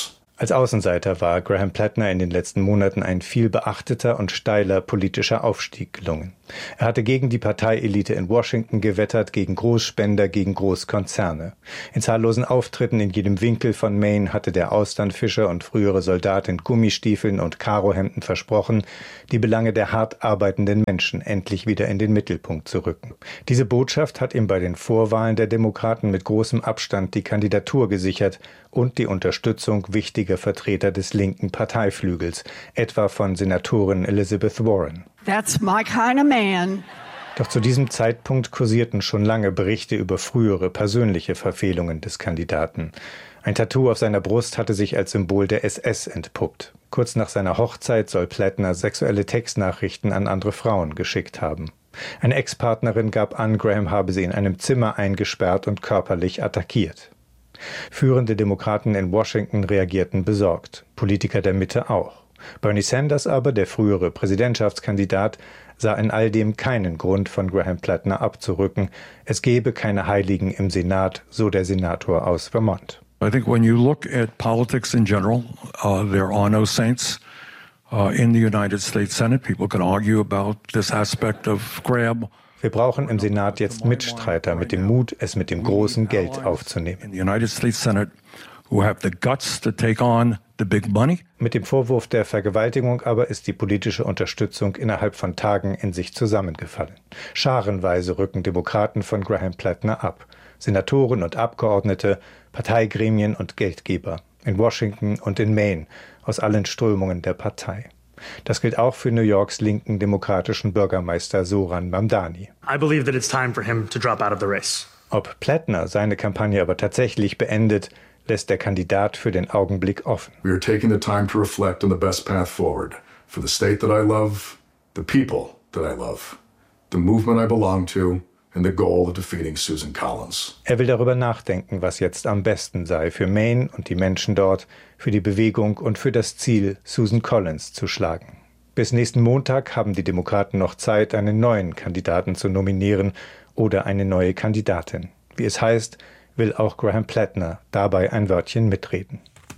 Als Außenseiter war Graham Plattner in den letzten Monaten ein viel beachteter und steiler politischer Aufstieg gelungen. Er hatte gegen die Parteielite in Washington gewettert, gegen Großspender, gegen Großkonzerne. In zahllosen Auftritten in jedem Winkel von Maine hatte der Austernfischer und frühere Soldat in Gummistiefeln und Karohemden versprochen, die Belange der hart arbeitenden Menschen endlich wieder in den Mittelpunkt zu rücken. Diese Botschaft hat ihm bei den Vorwahlen der Demokraten mit großem Abstand die Kandidatur gesichert und die Unterstützung wichtiger Vertreter des linken Parteiflügels, etwa von Senatorin Elizabeth Warren. That's my kind of man. Doch zu diesem Zeitpunkt kursierten schon lange Berichte über frühere persönliche Verfehlungen des Kandidaten. Ein Tattoo auf seiner Brust hatte sich als Symbol der S S entpuppt. Kurz nach seiner Hochzeit soll Plattner sexuelle Textnachrichten an andere Frauen geschickt haben. Eine Ex-Partnerin gab an, Graham habe sie in einem Zimmer eingesperrt und körperlich attackiert. Führende Demokraten in Washington reagierten besorgt, Politiker der Mitte auch. Bernie Sanders aber, der frühere Präsidentschaftskandidat, sah in all dem keinen Grund, von Graham Plattner abzurücken. Es gebe keine Heiligen im Senat, so der Senator aus Vermont. I think when you look at politics in general, uh, there are no saints uh, in the United States Senate. People can argue about this aspect of Graham. Wir brauchen im Senat jetzt Mitstreiter mit dem Mut, es mit dem großen Geld aufzunehmen. In the United States Senate who have the guts to take on the big money. Mit dem Vorwurf der Vergewaltigung aber ist die politische Unterstützung innerhalb von Tagen in sich zusammengefallen. Scharenweise rücken Demokraten von Graham Plattner ab. Senatoren und Abgeordnete, Parteigremien und Geldgeber. In Washington und in Maine, aus allen Strömungen der Partei. Das gilt auch für New Yorks linken demokratischen Bürgermeister Zohran Mamdani. I believe that it's time for him to drop out of the race. Ob Plattner seine Kampagne aber tatsächlich beendet, lässt der Kandidat für den Augenblick offen. We are taking the time to reflect on the best path forward for the state that I love, the people that I love, the movement I belong to, and the goal of defeating Susan Collins. Er will darüber nachdenken, was jetzt am besten sei für Maine und die Menschen dort, für die Bewegung und für das Ziel, Susan Collins zu schlagen. Bis nächsten Montag haben die Demokraten noch Zeit, einen neuen Kandidaten zu nominieren oder eine neue Kandidatin. Wie es heißt, will auch Graham Plattner dabei ein Wörtchen mitreden.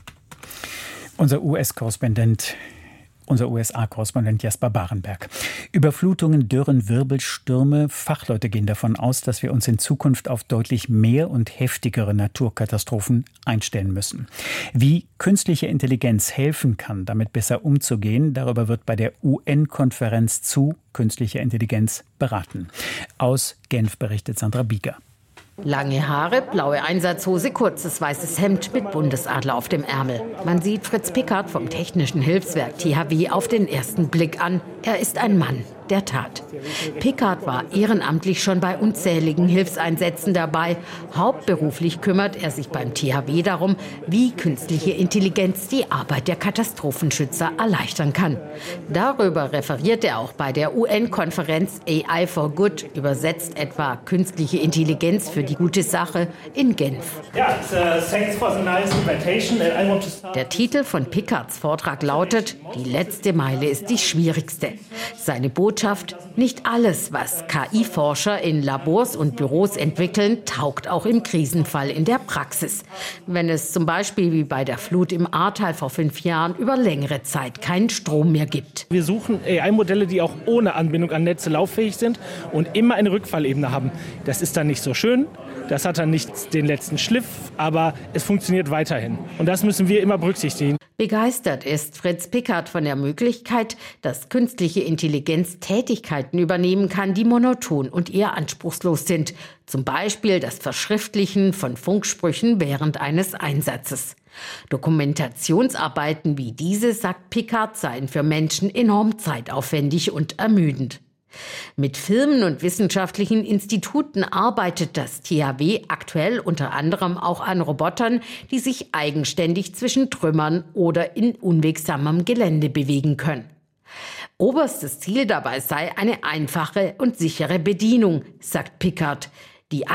Unser U S-Korrespondent Unser U S A-Korrespondent Jasper Barenberg. Überflutungen, Dürren, Wirbelstürme. Fachleute gehen davon aus, dass wir uns in Zukunft auf deutlich mehr und heftigere Naturkatastrophen einstellen müssen. Wie künstliche Intelligenz helfen kann, damit besser umzugehen, darüber wird bei der U N-Konferenz zu künstlicher Intelligenz beraten. Aus Genf berichtet Sandra Bieger. Lange Haare, blaue Einsatzhose, kurzes weißes Hemd mit Bundesadler auf dem Ärmel. Man sieht Fritz Pickard vom Technischen Hilfswerk T H W auf den ersten Blick an. Er ist ein Mann der Tat. Pickard war ehrenamtlich schon bei unzähligen Hilfseinsätzen dabei. Hauptberuflich kümmert er sich beim T H W darum, wie künstliche Intelligenz die Arbeit der Katastrophenschützer erleichtern kann. Darüber referiert er auch bei der U N-Konferenz A I for Good, übersetzt etwa künstliche Intelligenz für die gute Sache in Genf. Der Titel von Pickards Vortrag lautet: Die letzte Meile ist die schwierigste. Seine Botschaft: Nicht alles, was K I-Forscher in Labors und Büros entwickeln, taugt auch im Krisenfall in der Praxis. Wenn es zum Beispiel wie bei der Flut im Ahrtal vor fünf Jahren über längere Zeit keinen Strom mehr gibt. Wir suchen A I-Modelle, die auch ohne Anbindung an Netze lauffähig sind und immer eine Rückfallebene haben. Das ist dann nicht so schön, das hat dann nicht den letzten Schliff, aber es funktioniert weiterhin. Und das müssen wir immer berücksichtigen. Begeistert ist Fritz Pickard von der Möglichkeit, dass künstliche Intelligenz Tätigkeiten übernehmen kann, die monoton und eher anspruchslos sind. Zum Beispiel das Verschriftlichen von Funksprüchen während eines Einsatzes. Dokumentationsarbeiten wie diese, sagt Pickard, seien für Menschen enorm zeitaufwendig und ermüdend. Mit Firmen und wissenschaftlichen Instituten arbeitet das T H W aktuell unter anderem auch an Robotern, die sich eigenständig zwischen Trümmern oder in unwegsamem Gelände bewegen können. Oberstes Ziel dabei sei eine einfache und sichere Bedienung, sagt Pickard. Die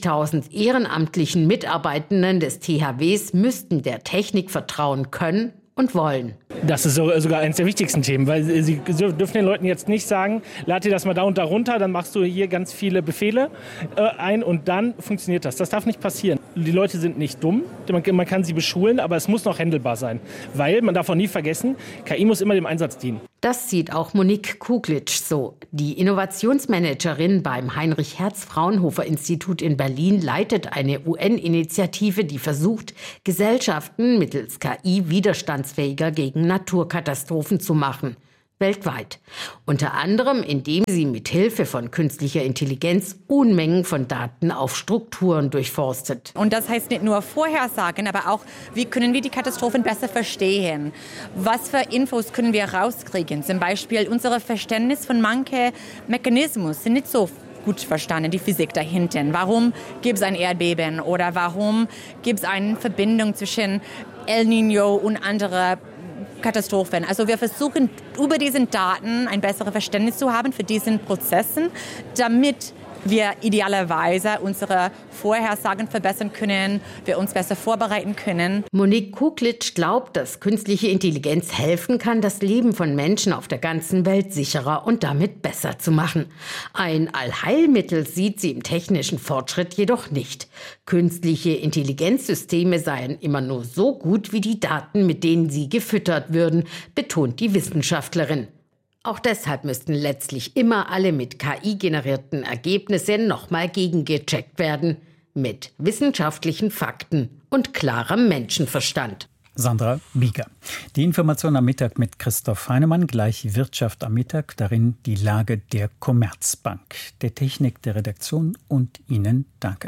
achtzigtausend ehrenamtlichen Mitarbeitenden des T H Ws müssten der Technik vertrauen können und wollen. Das ist sogar eines der wichtigsten Themen, weil sie dürfen den Leuten jetzt nicht sagen, lad dir das mal da und da runter, dann machst du hier ganz viele Befehle äh, ein und dann funktioniert das. Das darf nicht passieren. Die Leute sind nicht dumm, man, man kann sie beschulen, aber es muss noch handelbar sein, weil man darf auch nie vergessen, K I muss immer dem Einsatz dienen. Das sieht auch Monique Kuglitsch so. Die Innovationsmanagerin beim Heinrich-Hertz-Fraunhofer-Institut in Berlin leitet eine U N-Initiative, die versucht, Gesellschaften mittels K I widerstandsfähiger gegen Naturkatastrophen zu machen. Weltweit. Unter anderem, indem sie mit Hilfe von künstlicher Intelligenz Unmengen von Daten auf Strukturen durchforstet. Und das heißt nicht nur Vorhersagen, aber auch, wie können wir die Katastrophen besser verstehen? Was für Infos können wir rauskriegen? Zum Beispiel unser Verständnis von manchen Mechanismen sind nicht so gut verstanden, die Physik dahinter. Warum gibt es ein Erdbeben oder warum gibt es eine Verbindung zwischen El Niño und anderen Katastrophen. Also wir versuchen über diese Daten ein besseres Verständnis zu haben für diesen Prozessen, damit wir idealerweise unsere Vorhersagen verbessern können, wir uns besser vorbereiten können. Monique Kuglitsch glaubt, dass künstliche Intelligenz helfen kann, das Leben von Menschen auf der ganzen Welt sicherer und damit besser zu machen. Ein Allheilmittel sieht sie im technischen Fortschritt jedoch nicht. Künstliche Intelligenzsysteme seien immer nur so gut wie die Daten, mit denen sie gefüttert würden, betont die Wissenschaftlerin. Auch deshalb müssten letztlich immer alle mit K I generierten Ergebnisse nochmal gegengecheckt werden. Mit wissenschaftlichen Fakten und klarem Menschenverstand. Sandra Bieger. Die Information am Mittag mit Christoph Heinemann, gleich Wirtschaft am Mittag, darin die Lage der Commerzbank. Der Technik der Redaktion und Ihnen danke.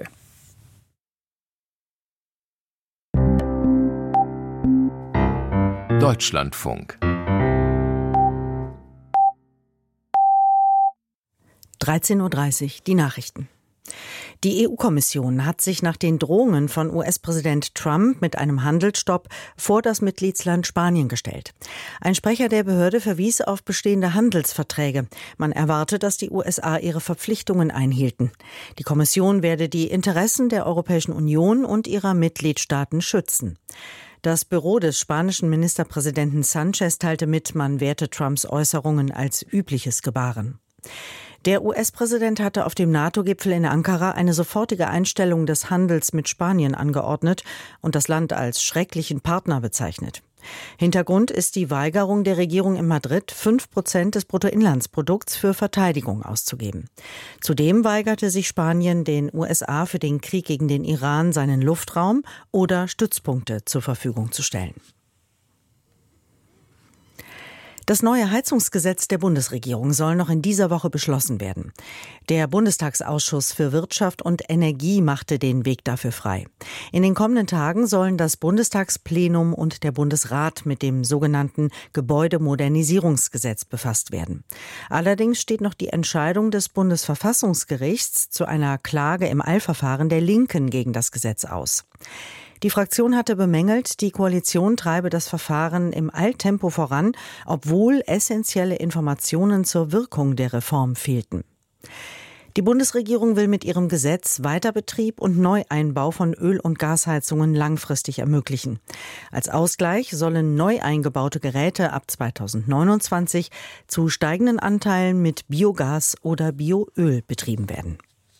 Deutschlandfunk. dreizehn Uhr dreißig, die Nachrichten. Die E U-Kommission hat sich nach den Drohungen von U S-Präsident Trump mit einem Handelsstopp vor das Mitgliedsland Spanien gestellt. Ein Sprecher der Behörde verwies auf bestehende Handelsverträge. Man erwarte, dass die U S A ihre Verpflichtungen einhielten. Die Kommission werde die Interessen der Europäischen Union und ihrer Mitgliedstaaten schützen. Das Büro des spanischen Ministerpräsidenten Sanchez teilte mit, man werte Trumps Äußerungen als übliches Gebaren. Der U S-Präsident hatte auf dem NATO-Gipfel in Ankara eine sofortige Einstellung des Handels mit Spanien angeordnet und das Land als schrecklichen Partner bezeichnet. Hintergrund ist die Weigerung der Regierung in Madrid, fünf Prozent des Bruttoinlandsprodukts für Verteidigung auszugeben. Zudem weigerte sich Spanien, den U S A für den Krieg gegen den Iran seinen Luftraum oder Stützpunkte zur Verfügung zu stellen. Das neue Heizungsgesetz der Bundesregierung soll noch in dieser Woche beschlossen werden. Der Bundestagsausschuss für Wirtschaft und Energie machte den Weg dafür frei. In den kommenden Tagen sollen das Bundestagsplenum und der Bundesrat mit dem sogenannten Gebäudemodernisierungsgesetz befasst werden. Allerdings steht noch die Entscheidung des Bundesverfassungsgerichts zu einer Klage im Eilverfahren der Linken gegen das Gesetz aus. Die Fraktion hatte bemängelt, die Koalition treibe das Verfahren im Eiltempo voran, obwohl essentielle Informationen zur Wirkung der Reform fehlten. Die Bundesregierung will mit ihrem Gesetz Weiterbetrieb und Neueinbau von Öl- und Gasheizungen langfristig ermöglichen. Als Ausgleich sollen neu eingebaute Geräte ab zweitausendneunundzwanzig zu steigenden Anteilen mit Biogas oder Bioöl betrieben werden.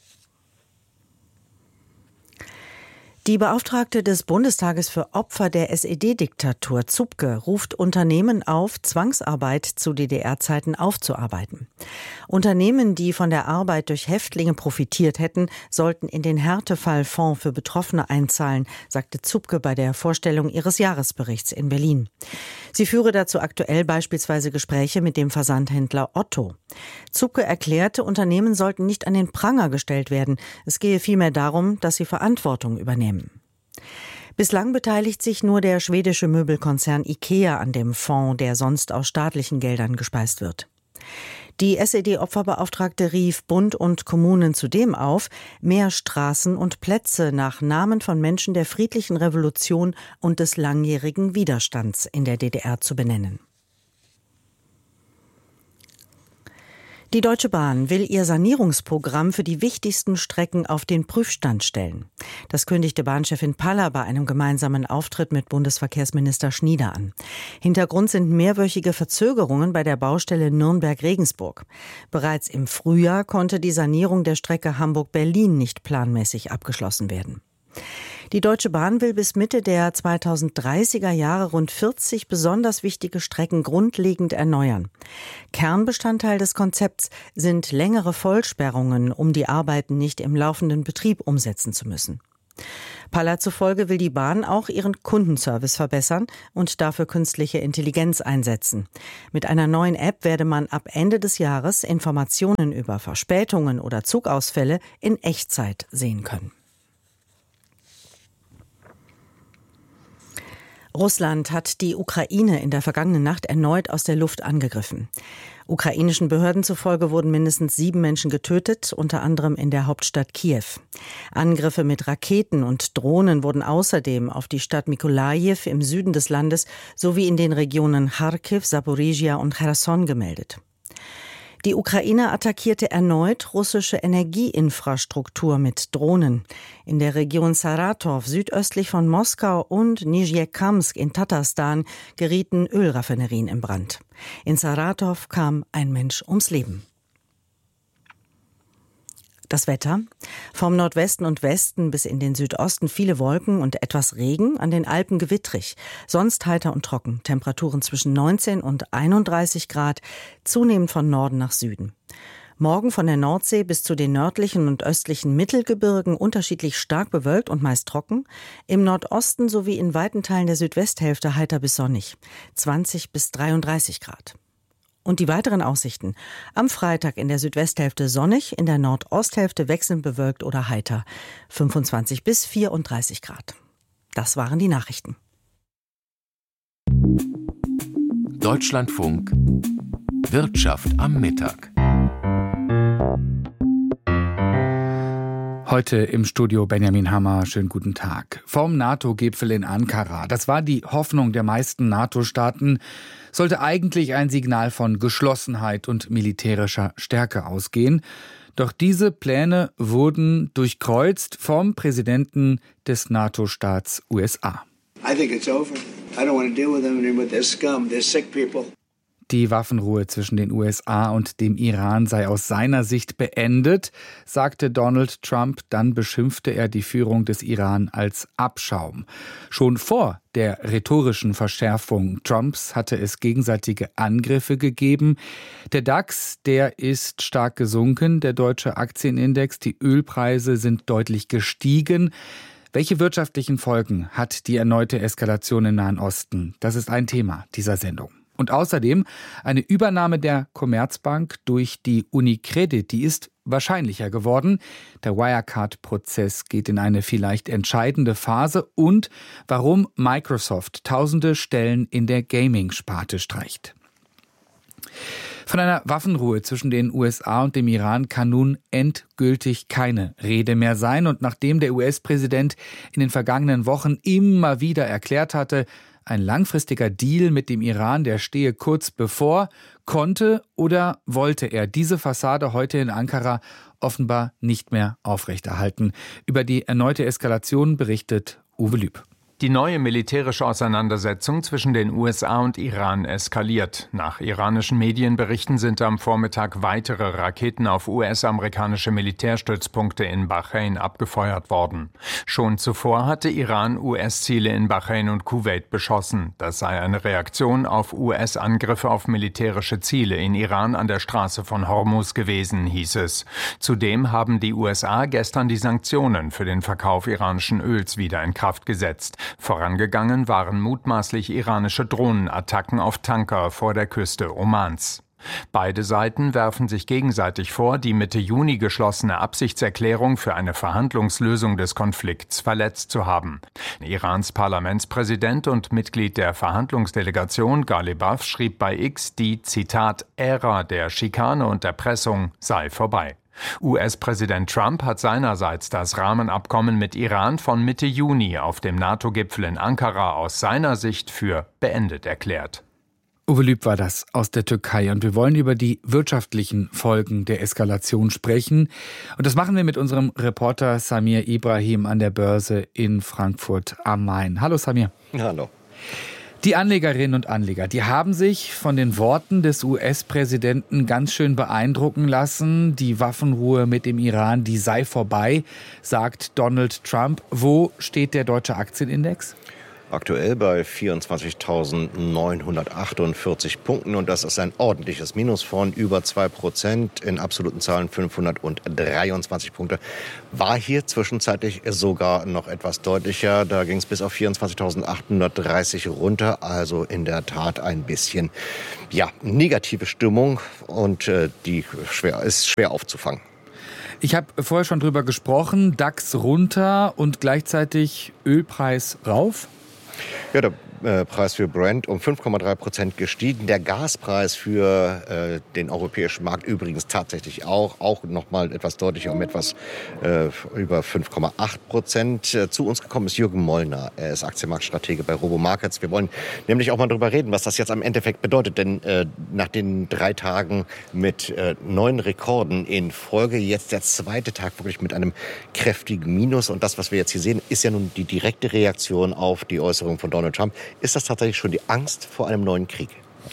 Die Beauftragte des Bundestages für Opfer der S E D-Diktatur, Zupke, ruft Unternehmen auf, Zwangsarbeit zu D D R-Zeiten aufzuarbeiten. Unternehmen, die von der Arbeit durch Häftlinge profitiert hätten, sollten in den Härtefallfonds für Betroffene einzahlen, sagte Zupke bei der Vorstellung ihres Jahresberichts in Berlin. Sie führe dazu aktuell beispielsweise Gespräche mit dem Versandhändler Otto. Zupke erklärte, Unternehmen sollten nicht an den Pranger gestellt werden. Es gehe vielmehr darum, dass sie Verantwortung übernehmen. Bislang beteiligt sich nur der schwedische Möbelkonzern IKEA an dem Fonds, der sonst aus staatlichen Geldern gespeist wird. Die S E D-Opferbeauftragte rief Bund und Kommunen zudem auf, mehr Straßen und Plätze nach Namen von Menschen der friedlichen Revolution und des langjährigen Widerstands in der D D R zu benennen. Die Deutsche Bahn will ihr Sanierungsprogramm für die wichtigsten Strecken auf den Prüfstand stellen. Das kündigte Bahnchefin Paller bei einem gemeinsamen Auftritt mit Bundesverkehrsminister Schnieder an. Hintergrund sind mehrwöchige Verzögerungen bei der Baustelle Nürnberg-Regensburg. Bereits im Frühjahr konnte die Sanierung der Strecke Hamburg-Berlin nicht planmäßig abgeschlossen werden. Die Deutsche Bahn will bis Mitte der zweitausenddreißiger Jahre rund vierzig besonders wichtige Strecken grundlegend erneuern. Kernbestandteil des Konzepts sind längere Vollsperrungen, um die Arbeiten nicht im laufenden Betrieb umsetzen zu müssen. Paller zufolge will die Bahn auch ihren Kundenservice verbessern und dafür künstliche Intelligenz einsetzen. Mit einer neuen App werde man ab Ende des Jahres Informationen über Verspätungen oder Zugausfälle in Echtzeit sehen können. Russland hat die Ukraine in der vergangenen Nacht erneut aus der Luft angegriffen. Ukrainischen Behörden zufolge wurden mindestens sieben Menschen getötet, unter anderem in der Hauptstadt Kiew. Angriffe mit Raketen und Drohnen wurden außerdem auf die Stadt Mykolajiw im Süden des Landes sowie in den Regionen Charkiw, Saporizhia und Cherson gemeldet. Die Ukraine attackierte erneut russische Energieinfrastruktur mit Drohnen. In der Region Saratow südöstlich von Moskau und Nizhnekamsk in Tatarstan gerieten Ölraffinerien in Brand. In Saratow kam ein Mensch ums Leben. Das Wetter. Vom Nordwesten und Westen bis in den Südosten viele Wolken und etwas Regen, an den Alpen gewittrig. Sonst heiter und trocken. Temperaturen zwischen neunzehn und einunddreißig Grad, zunehmend von Norden nach Süden. Morgen von der Nordsee bis zu den nördlichen und östlichen Mittelgebirgen unterschiedlich stark bewölkt und meist trocken. Im Nordosten sowie in weiten Teilen der Südwesthälfte heiter bis sonnig. zwanzig bis dreiunddreißig Grad. Und die weiteren Aussichten. Am Freitag in der Südwesthälfte sonnig, in der Nordosthälfte wechselnd bewölkt oder heiter. fünfundzwanzig bis vierunddreißig Grad. Das waren die Nachrichten. Deutschlandfunk Wirtschaft am Mittag. Heute im Studio Benjamin Hammer. Schönen guten Tag. Vom NATO-Gipfel in Ankara. Das war die Hoffnung der meisten NATO-Staaten. Sollte eigentlich ein Signal von Geschlossenheit und militärischer Stärke ausgehen. Doch diese Pläne wurden durchkreuzt vom Präsidenten des NATO-Staats U S A. I think it's over. I don't want to deal with them anymore. They're scum. They're sick people. Die Waffenruhe zwischen den U S A und dem Iran sei aus seiner Sicht beendet, sagte Donald Trump. Dann beschimpfte er die Führung des Iran als Abschaum. Schon vor der rhetorischen Verschärfung Trumps hatte es gegenseitige Angriffe gegeben. Der DAX, der ist stark gesunken, der deutsche Aktienindex, die Ölpreise sind deutlich gestiegen. Welche wirtschaftlichen Folgen hat die erneute Eskalation im Nahen Osten? Das ist ein Thema dieser Sendung. Und außerdem eine Übernahme der Commerzbank durch die Unicredit, die ist wahrscheinlicher geworden. Der Wirecard-Prozess geht in eine vielleicht entscheidende Phase und warum Microsoft tausende Stellen in der Gaming-Sparte streicht. Von einer Waffenruhe zwischen den U S A und dem Iran kann nun endgültig keine Rede mehr sein. Und nachdem der U S-Präsident in den vergangenen Wochen immer wieder erklärt hatte, ein langfristiger Deal mit dem Iran, der stehe kurz bevor, konnte oder wollte er diese Fassade heute in Ankara offenbar nicht mehr aufrechterhalten. Über die erneute Eskalation berichtet Uwe Lüb. Die neue militärische Auseinandersetzung zwischen den U S A und Iran eskaliert. Nach iranischen Medienberichten sind am Vormittag weitere Raketen auf U S-amerikanische Militärstützpunkte in Bahrain abgefeuert worden. Schon zuvor hatte Iran U S-Ziele in Bahrain und Kuwait beschossen. Das sei eine Reaktion auf U S-Angriffe auf militärische Ziele in Iran an der Straße von Hormuz gewesen, hieß es. Zudem haben die U S A gestern die Sanktionen für den Verkauf iranischen Öls wieder in Kraft gesetzt. Vorangegangen waren mutmaßlich iranische Drohnenattacken auf Tanker vor der Küste Omans. Beide Seiten werfen sich gegenseitig vor, die Mitte Juni geschlossene Absichtserklärung für eine Verhandlungslösung des Konflikts verletzt zu haben. Irans Parlamentspräsident und Mitglied der Verhandlungsdelegation Ghalibaf schrieb bei X, die, Zitat, Ära der Schikane und Erpressung sei vorbei. U S-Präsident Trump hat seinerseits das Rahmenabkommen mit Iran von Mitte Juni auf dem NATO-Gipfel in Ankara aus seiner Sicht für beendet erklärt. Uwe Lüb war das aus der Türkei und wir wollen über die wirtschaftlichen Folgen der Eskalation sprechen. Und das machen wir mit unserem Reporter Samir Ibrahim an der Börse in Frankfurt am Main. Hallo Samir. Hallo. Die Anlegerinnen und Anleger, die haben sich von den Worten des U S-Präsidenten ganz schön beeindrucken lassen. Die Waffenruhe mit dem Iran, die sei vorbei, sagt Donald Trump. Wo steht der deutsche Aktienindex? Aktuell bei vierundzwanzigtausendneunhundertachtundvierzig Punkten und das ist ein ordentliches Minus von über zwei Prozent. In absoluten Zahlen fünfhundertdreiundzwanzig Punkte. War hier zwischenzeitlich sogar noch etwas deutlicher. Da ging es bis auf vierundzwanzigtausendachthundertdreißig runter. Also in der Tat ein bisschen ja, negative Stimmung und äh, die schwer, ist schwer aufzufangen. Ich habe vorher schon drüber gesprochen. DAX runter und gleichzeitig Ölpreis rauf. Ja, der äh, Preis für Brent um fünf Komma drei Prozent gestiegen. Der Gaspreis für äh, den europäischen Markt übrigens tatsächlich auch, auch noch mal etwas deutlicher, um etwas äh, über fünf Komma acht Prozent. Äh, zu uns gekommen ist Jürgen Mollner. Er ist Aktienmarktstratege bei Robo Markets. Wir wollen nämlich auch mal darüber reden, was das jetzt am Endeffekt bedeutet. Denn äh, nach den drei Tagen mit äh, neun Rekorden in Folge, jetzt der zweite Tag wirklich mit einem kräftigen Minus. Und das, was wir jetzt hier sehen, ist ja nun die direkte Reaktion auf die Äußerung von Donald Trump. Ist das tatsächlich schon die Angst vor einem neuen Krieg?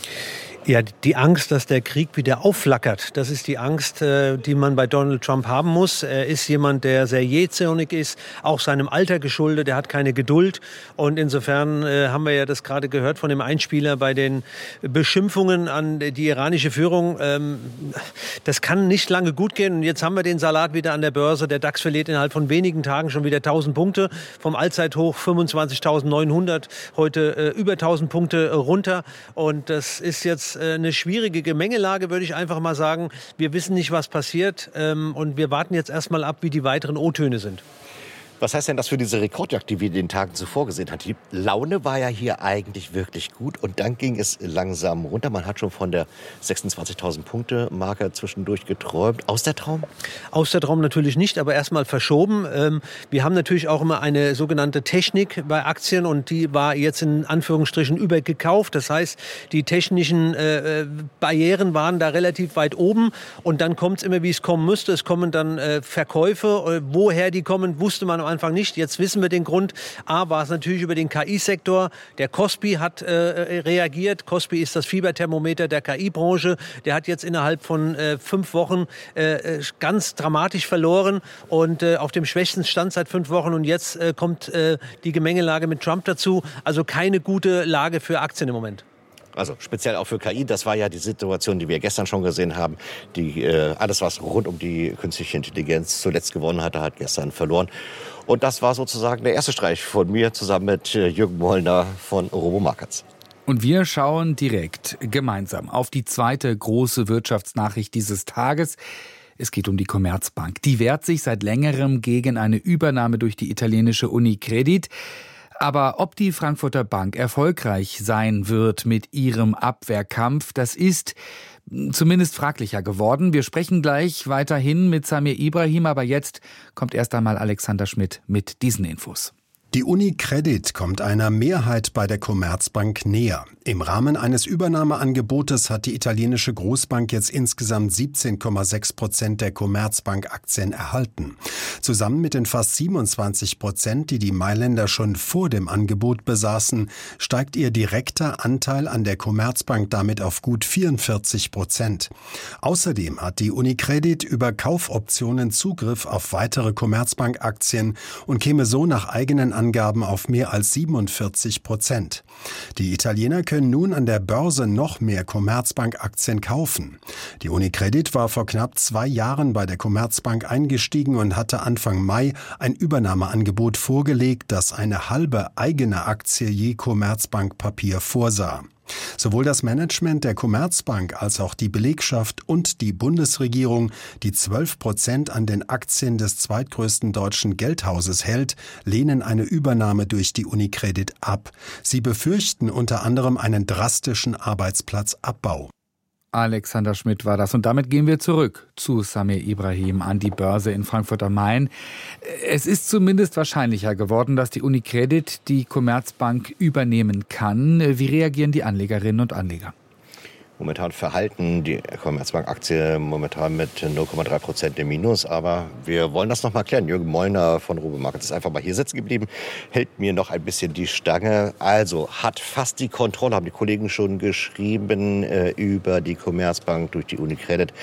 Ja, die Angst, dass der Krieg wieder aufflackert, das ist die Angst, die man bei Donald Trump haben muss. Er ist jemand, der sehr jähzornig ist, auch seinem Alter geschuldet. Er hat keine Geduld. Und insofern äh, haben wir ja das gerade gehört von dem Einspieler bei den Beschimpfungen an die iranische Führung. Ähm, das kann nicht lange gut gehen. Und jetzt haben wir den Salat wieder an der Börse. Der DAX verliert innerhalb von wenigen Tagen schon wieder tausend Punkte. Vom Allzeithoch fünfundzwanzigtausendneunhundert, heute äh, über tausend Punkte runter. Und das ist jetzt eine schwierige Gemengelage, würde ich einfach mal sagen. Wir wissen nicht, was passiert ähm, und wir warten jetzt erstmal ab, wie die weiteren O-Töne sind. Was heißt denn das für diese Rekordjagd, die wir den Tagen zuvor gesehen haben? Die Laune war ja hier eigentlich wirklich gut und dann ging es langsam runter. Man hat schon von der sechsundzwanzigtausend Punkte Marke zwischendurch geträumt. Aus der Traum? Aus der Traum natürlich nicht, aber erstmal verschoben. Ähm, wir haben natürlich auch immer eine sogenannte Technik bei Aktien und die war jetzt in Anführungsstrichen übergekauft. Das heißt, die technischen äh, Barrieren waren da relativ weit oben und dann kommt es immer, wie es kommen müsste. Es kommen dann äh, Verkäufe. Äh, woher die kommen, wusste man am Anfang nicht. Jetzt wissen wir den Grund. A, war es natürlich über den K I-Sektor. Der Kospi hat äh, reagiert. Kospi ist das Fieberthermometer der K I-Branche. Der hat jetzt innerhalb von äh, fünf Wochen äh, ganz dramatisch verloren und äh, auf dem schwächsten Stand seit fünf Wochen. Und jetzt äh, kommt äh, die Gemengelage mit Trump dazu. Also keine gute Lage für Aktien im Moment. Also speziell auch für K I, das war ja die Situation, die wir gestern schon gesehen haben. Die, äh, alles, was rund um die künstliche Intelligenz zuletzt gewonnen hatte, hat gestern verloren. Und das war sozusagen der erste Streich von mir zusammen mit äh, Jürgen Mollner von Robo Markets. Und wir schauen direkt gemeinsam auf die zweite große Wirtschaftsnachricht dieses Tages. Es geht um die Commerzbank. Die wehrt sich seit längerem gegen eine Übernahme durch die italienische Unicredit. Aber ob die Frankfurter Bank erfolgreich sein wird mit ihrem Abwehrkampf, das ist zumindest fraglicher geworden. Wir sprechen gleich weiterhin mit Samir Ibrahim, aber jetzt kommt erst einmal Alexander Schmidt mit diesen Infos. Die Unicredit kommt einer Mehrheit bei der Commerzbank näher. Im Rahmen eines Übernahmeangebotes hat die italienische Großbank jetzt insgesamt siebzehn Komma sechs Prozent der Commerzbank-Aktien erhalten. Zusammen mit den fast siebenundzwanzig Prozent, die die Mailänder schon vor dem Angebot besaßen, steigt ihr direkter Anteil an der Commerzbank damit auf gut vierundvierzig Prozent. Außerdem hat die Unicredit über Kaufoptionen Zugriff auf weitere Commerzbank-Aktien und käme so nach eigenen Angaben auf mehr als siebenundvierzig Prozent. Die Italiener können nun an der Börse noch mehr Commerzbank-Aktien kaufen. Die Unicredit war vor knapp zwei Jahren bei der Commerzbank eingestiegen und hatte Anfang Mai ein Übernahmeangebot vorgelegt, das eine halbe eigene Aktie je Commerzbank-Papier vorsah. Sowohl das Management der Commerzbank als auch die Belegschaft und die Bundesregierung, die zwölf Prozent an den Aktien des zweitgrößten deutschen Geldhauses hält, lehnen eine Übernahme durch die Unicredit ab. Sie befürchten unter anderem einen drastischen Arbeitsplatzabbau. Alexander Schmidt war das. Und damit gehen wir zurück zu Samir Ibrahim an die Börse in Frankfurt am Main. Es ist zumindest wahrscheinlicher geworden, dass die Unicredit die Commerzbank übernehmen kann. Wie reagieren die Anlegerinnen und Anleger? momentan verhalten. Die Commerzbank-Aktie momentan mit null Komma drei Prozent im Minus. Aber wir wollen das noch mal klären. Jürgen Mollner von Robo Markets ist einfach mal hier sitzen geblieben, hält mir noch ein bisschen die Stange. Also hat fast die Kontrolle, haben die Kollegen schon geschrieben, äh, über die Commerzbank durch die UniCredit.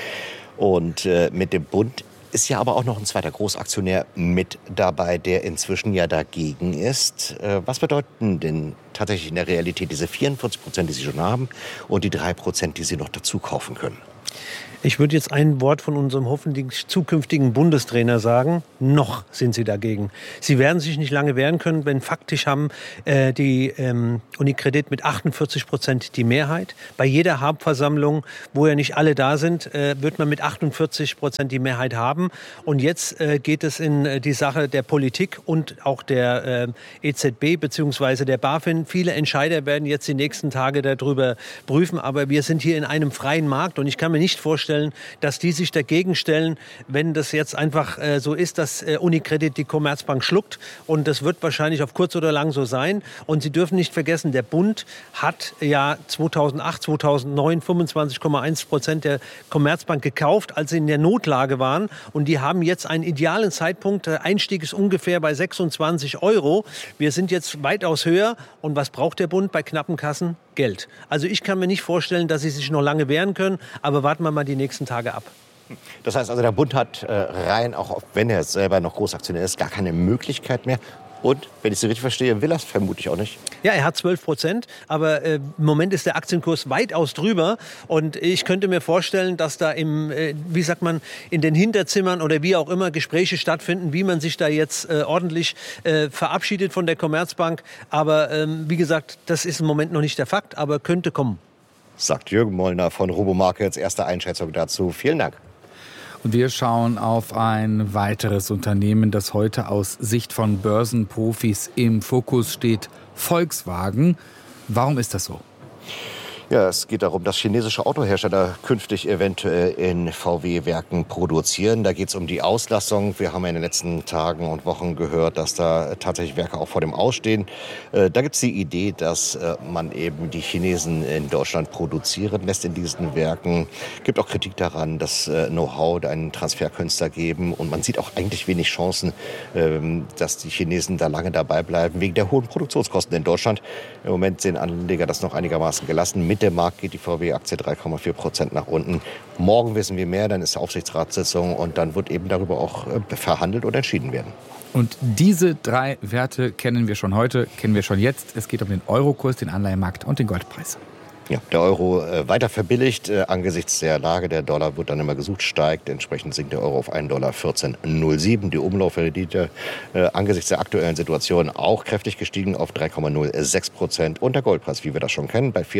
Und äh, mit dem Bund ist ja aber auch noch ein zweiter Großaktionär mit dabei, der inzwischen ja dagegen ist. Äh, was bedeuten denn tatsächlich in der Realität diese vierundvierzig Prozent, die Sie schon haben, und die drei Prozent, die Sie noch dazu kaufen können? Ich würde jetzt ein Wort von unserem hoffentlich zukünftigen Bundestrainer sagen. Noch sind sie dagegen. Sie werden sich nicht lange wehren können, denn faktisch haben äh, die ähm, UniCredit mit achtundvierzig Prozent die Mehrheit. Bei jeder Hauptversammlung, wo ja nicht alle da sind, äh, wird man mit achtundvierzig Prozent die Mehrheit haben. Und jetzt äh, geht es in äh, die Sache der Politik und auch der äh, E Z B bzw. der BaFin. Viele Entscheider werden jetzt die nächsten Tage darüber prüfen. Aber wir sind hier in einem freien Markt und ich kann mir nicht vorstellen, dass die sich dagegen stellen, wenn das jetzt einfach äh, so ist, dass äh, UniCredit die Commerzbank schluckt. Und das wird wahrscheinlich auf kurz oder lang so sein. Und Sie dürfen nicht vergessen, der Bund hat ja zweitausendacht, zweitausendneun fünfundzwanzig Komma eins Prozent der Commerzbank gekauft, als sie in der Notlage waren. Und die haben jetzt einen idealen Zeitpunkt. Der Einstieg ist ungefähr bei sechsundzwanzig Euro. Wir sind jetzt weitaus höher. Und was braucht der Bund bei knappen Kassen? Geld. Also ich kann mir nicht vorstellen, dass sie sich noch lange wehren können. Aber warten wir mal die nächsten Tage ab. Das heißt also, der Bund hat äh, rein, auch wenn er selber noch Großaktionär ist, gar keine Möglichkeit mehr. Und, wenn ich Sie richtig verstehe, will er es vermutlich auch nicht. Ja, er hat zwölf Prozent, aber äh, im Moment ist der Aktienkurs weitaus drüber. Und ich könnte mir vorstellen, dass da im, äh, wie sagt man, in den Hinterzimmern oder wie auch immer Gespräche stattfinden, wie man sich da jetzt äh, ordentlich äh, verabschiedet von der Commerzbank. Aber ähm, wie gesagt, das ist im Moment noch nicht der Fakt, aber könnte kommen. Sagt Jürgen Mollner von Robo Markets. Erste Einschätzung dazu. Vielen Dank. Und wir schauen auf ein weiteres Unternehmen, das heute aus Sicht von Börsenprofis im Fokus steht: Volkswagen. Warum ist das so? Ja, es geht darum, dass chinesische Autohersteller künftig eventuell in V W-Werken produzieren. Da geht es um die Auslastung. Wir haben ja in den letzten Tagen und Wochen gehört, dass da tatsächlich Werke auch vor dem Ausstehen. Äh, da gibt es die Idee, dass äh, man eben die Chinesen in Deutschland produzieren lässt in diesen Werken. Es gibt auch Kritik daran, dass äh, Know-how einen Transfer könnte es da geben. Und man sieht auch eigentlich wenig Chancen, äh, dass die Chinesen da lange dabei bleiben, wegen der hohen Produktionskosten in Deutschland. Im Moment sehen Anleger das noch einigermaßen gelassen. Mit der Markt geht die V W-Aktie drei Komma vier Prozent nach unten. Morgen wissen wir mehr, dann ist Aufsichtsratssitzung und dann wird eben darüber auch verhandelt und entschieden werden. Und diese drei Werte kennen wir schon heute, kennen wir schon jetzt. Es geht um den Eurokurs, den Anleihenmarkt und den Goldpreis. Ja, der Euro äh, weiter verbilligt. Äh, angesichts der Lage, der Dollar wird dann immer gesucht, steigt. Entsprechend sinkt der Euro auf einen Dollar vierzehn Komma null sieben. Die Umlaufrendite äh, angesichts der aktuellen Situation auch kräftig gestiegen auf drei Komma null sechs Prozent. Und der Goldpreis, wie wir das schon kennen, bei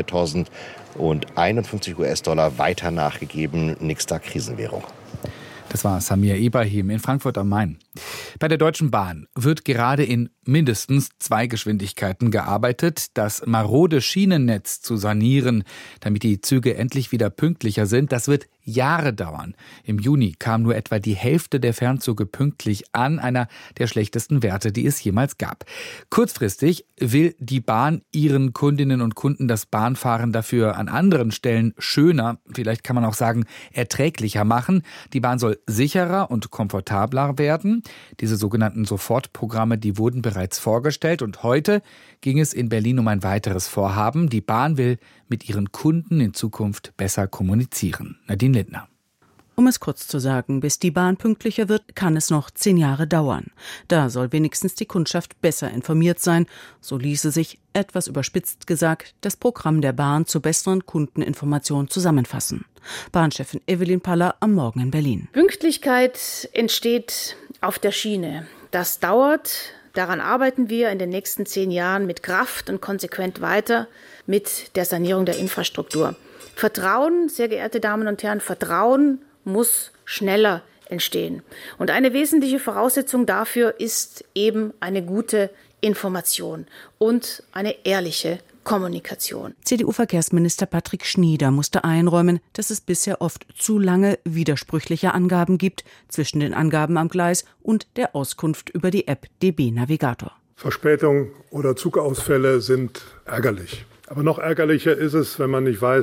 viertausendeinundfünfzig US-Dollar weiter nachgegeben. Nächster Krisenwährung. Das war Samir Ibrahim in Frankfurt am Main. Bei der Deutschen Bahn wird gerade in mindestens zwei Geschwindigkeiten gearbeitet, das marode Schienennetz zu sanieren, damit die Züge endlich wieder pünktlicher sind. Das wird Jahre dauern. Im Juni kam nur etwa die Hälfte der Fernzüge pünktlich an, einer der schlechtesten Werte, die es jemals gab. Kurzfristig will die Bahn ihren Kundinnen und Kunden das Bahnfahren dafür an anderen Stellen schöner, vielleicht kann man auch sagen erträglicher machen. Die Bahn soll sicherer und komfortabler werden. Diese sogenannten Sofortprogramme, die wurden bereits vorgestellt und heute ging es in Berlin um ein weiteres Vorhaben. Die Bahn will mit ihren Kunden in Zukunft besser kommunizieren. Nadine Lindner. Um es kurz zu sagen, bis die Bahn pünktlicher wird, kann es noch zehn Jahre dauern. Da soll wenigstens die Kundschaft besser informiert sein. So ließe sich, etwas überspitzt gesagt, das Programm der Bahn zur besseren Kundeninformation zusammenfassen. Bahnchefin Evelyn Paller am Morgen in Berlin. Pünktlichkeit entsteht auf der Schiene. Das dauert. Daran arbeiten wir in den nächsten zehn Jahren mit Kraft und konsequent weiter mit der Sanierung der Infrastruktur. Vertrauen, sehr geehrte Damen und Herren, Vertrauen muss schneller entstehen. Und eine wesentliche Voraussetzung dafür ist eben eine gute Information und eine ehrliche Kommunikation. C D U-Verkehrsminister Patrick Schnieder musste einräumen, dass es bisher oft zu lange widersprüchliche Angaben gibt zwischen den Angaben am Gleis und der Auskunft über die App D B Navigator. Verspätungen oder Zugausfälle sind ärgerlich. Aber noch ärgerlicher ist es, wenn man nicht weiß,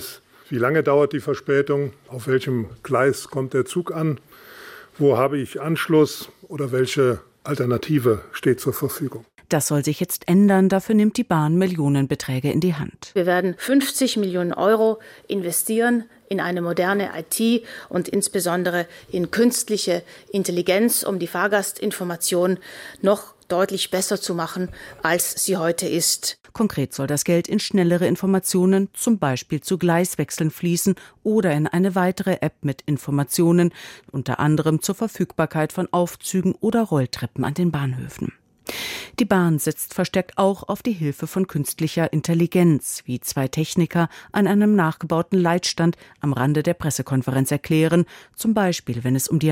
Wie lange dauert die Verspätung? Auf welchem Gleis kommt der Zug an? Wo habe ich Anschluss oder welche Alternative steht zur Verfügung? Das soll sich jetzt ändern. Dafür nimmt die Bahn Millionenbeträge in die Hand. Wir werden fünfzig Millionen Euro investieren in eine moderne I T und insbesondere in künstliche Intelligenz, um die Fahrgastinformation noch deutlich besser zu machen, als sie heute ist. Konkret soll das Geld in schnellere Informationen, zum Beispiel zu Gleiswechseln, fließen oder in eine weitere App mit Informationen, unter anderem zur Verfügbarkeit von Aufzügen oder Rolltreppen an den Bahnhöfen. Die Bahn setzt verstärkt auch auf die Hilfe von künstlicher Intelligenz, wie zwei Techniker an einem nachgebauten Leitstand am Rande der Pressekonferenz erklären, zum Beispiel wenn es um die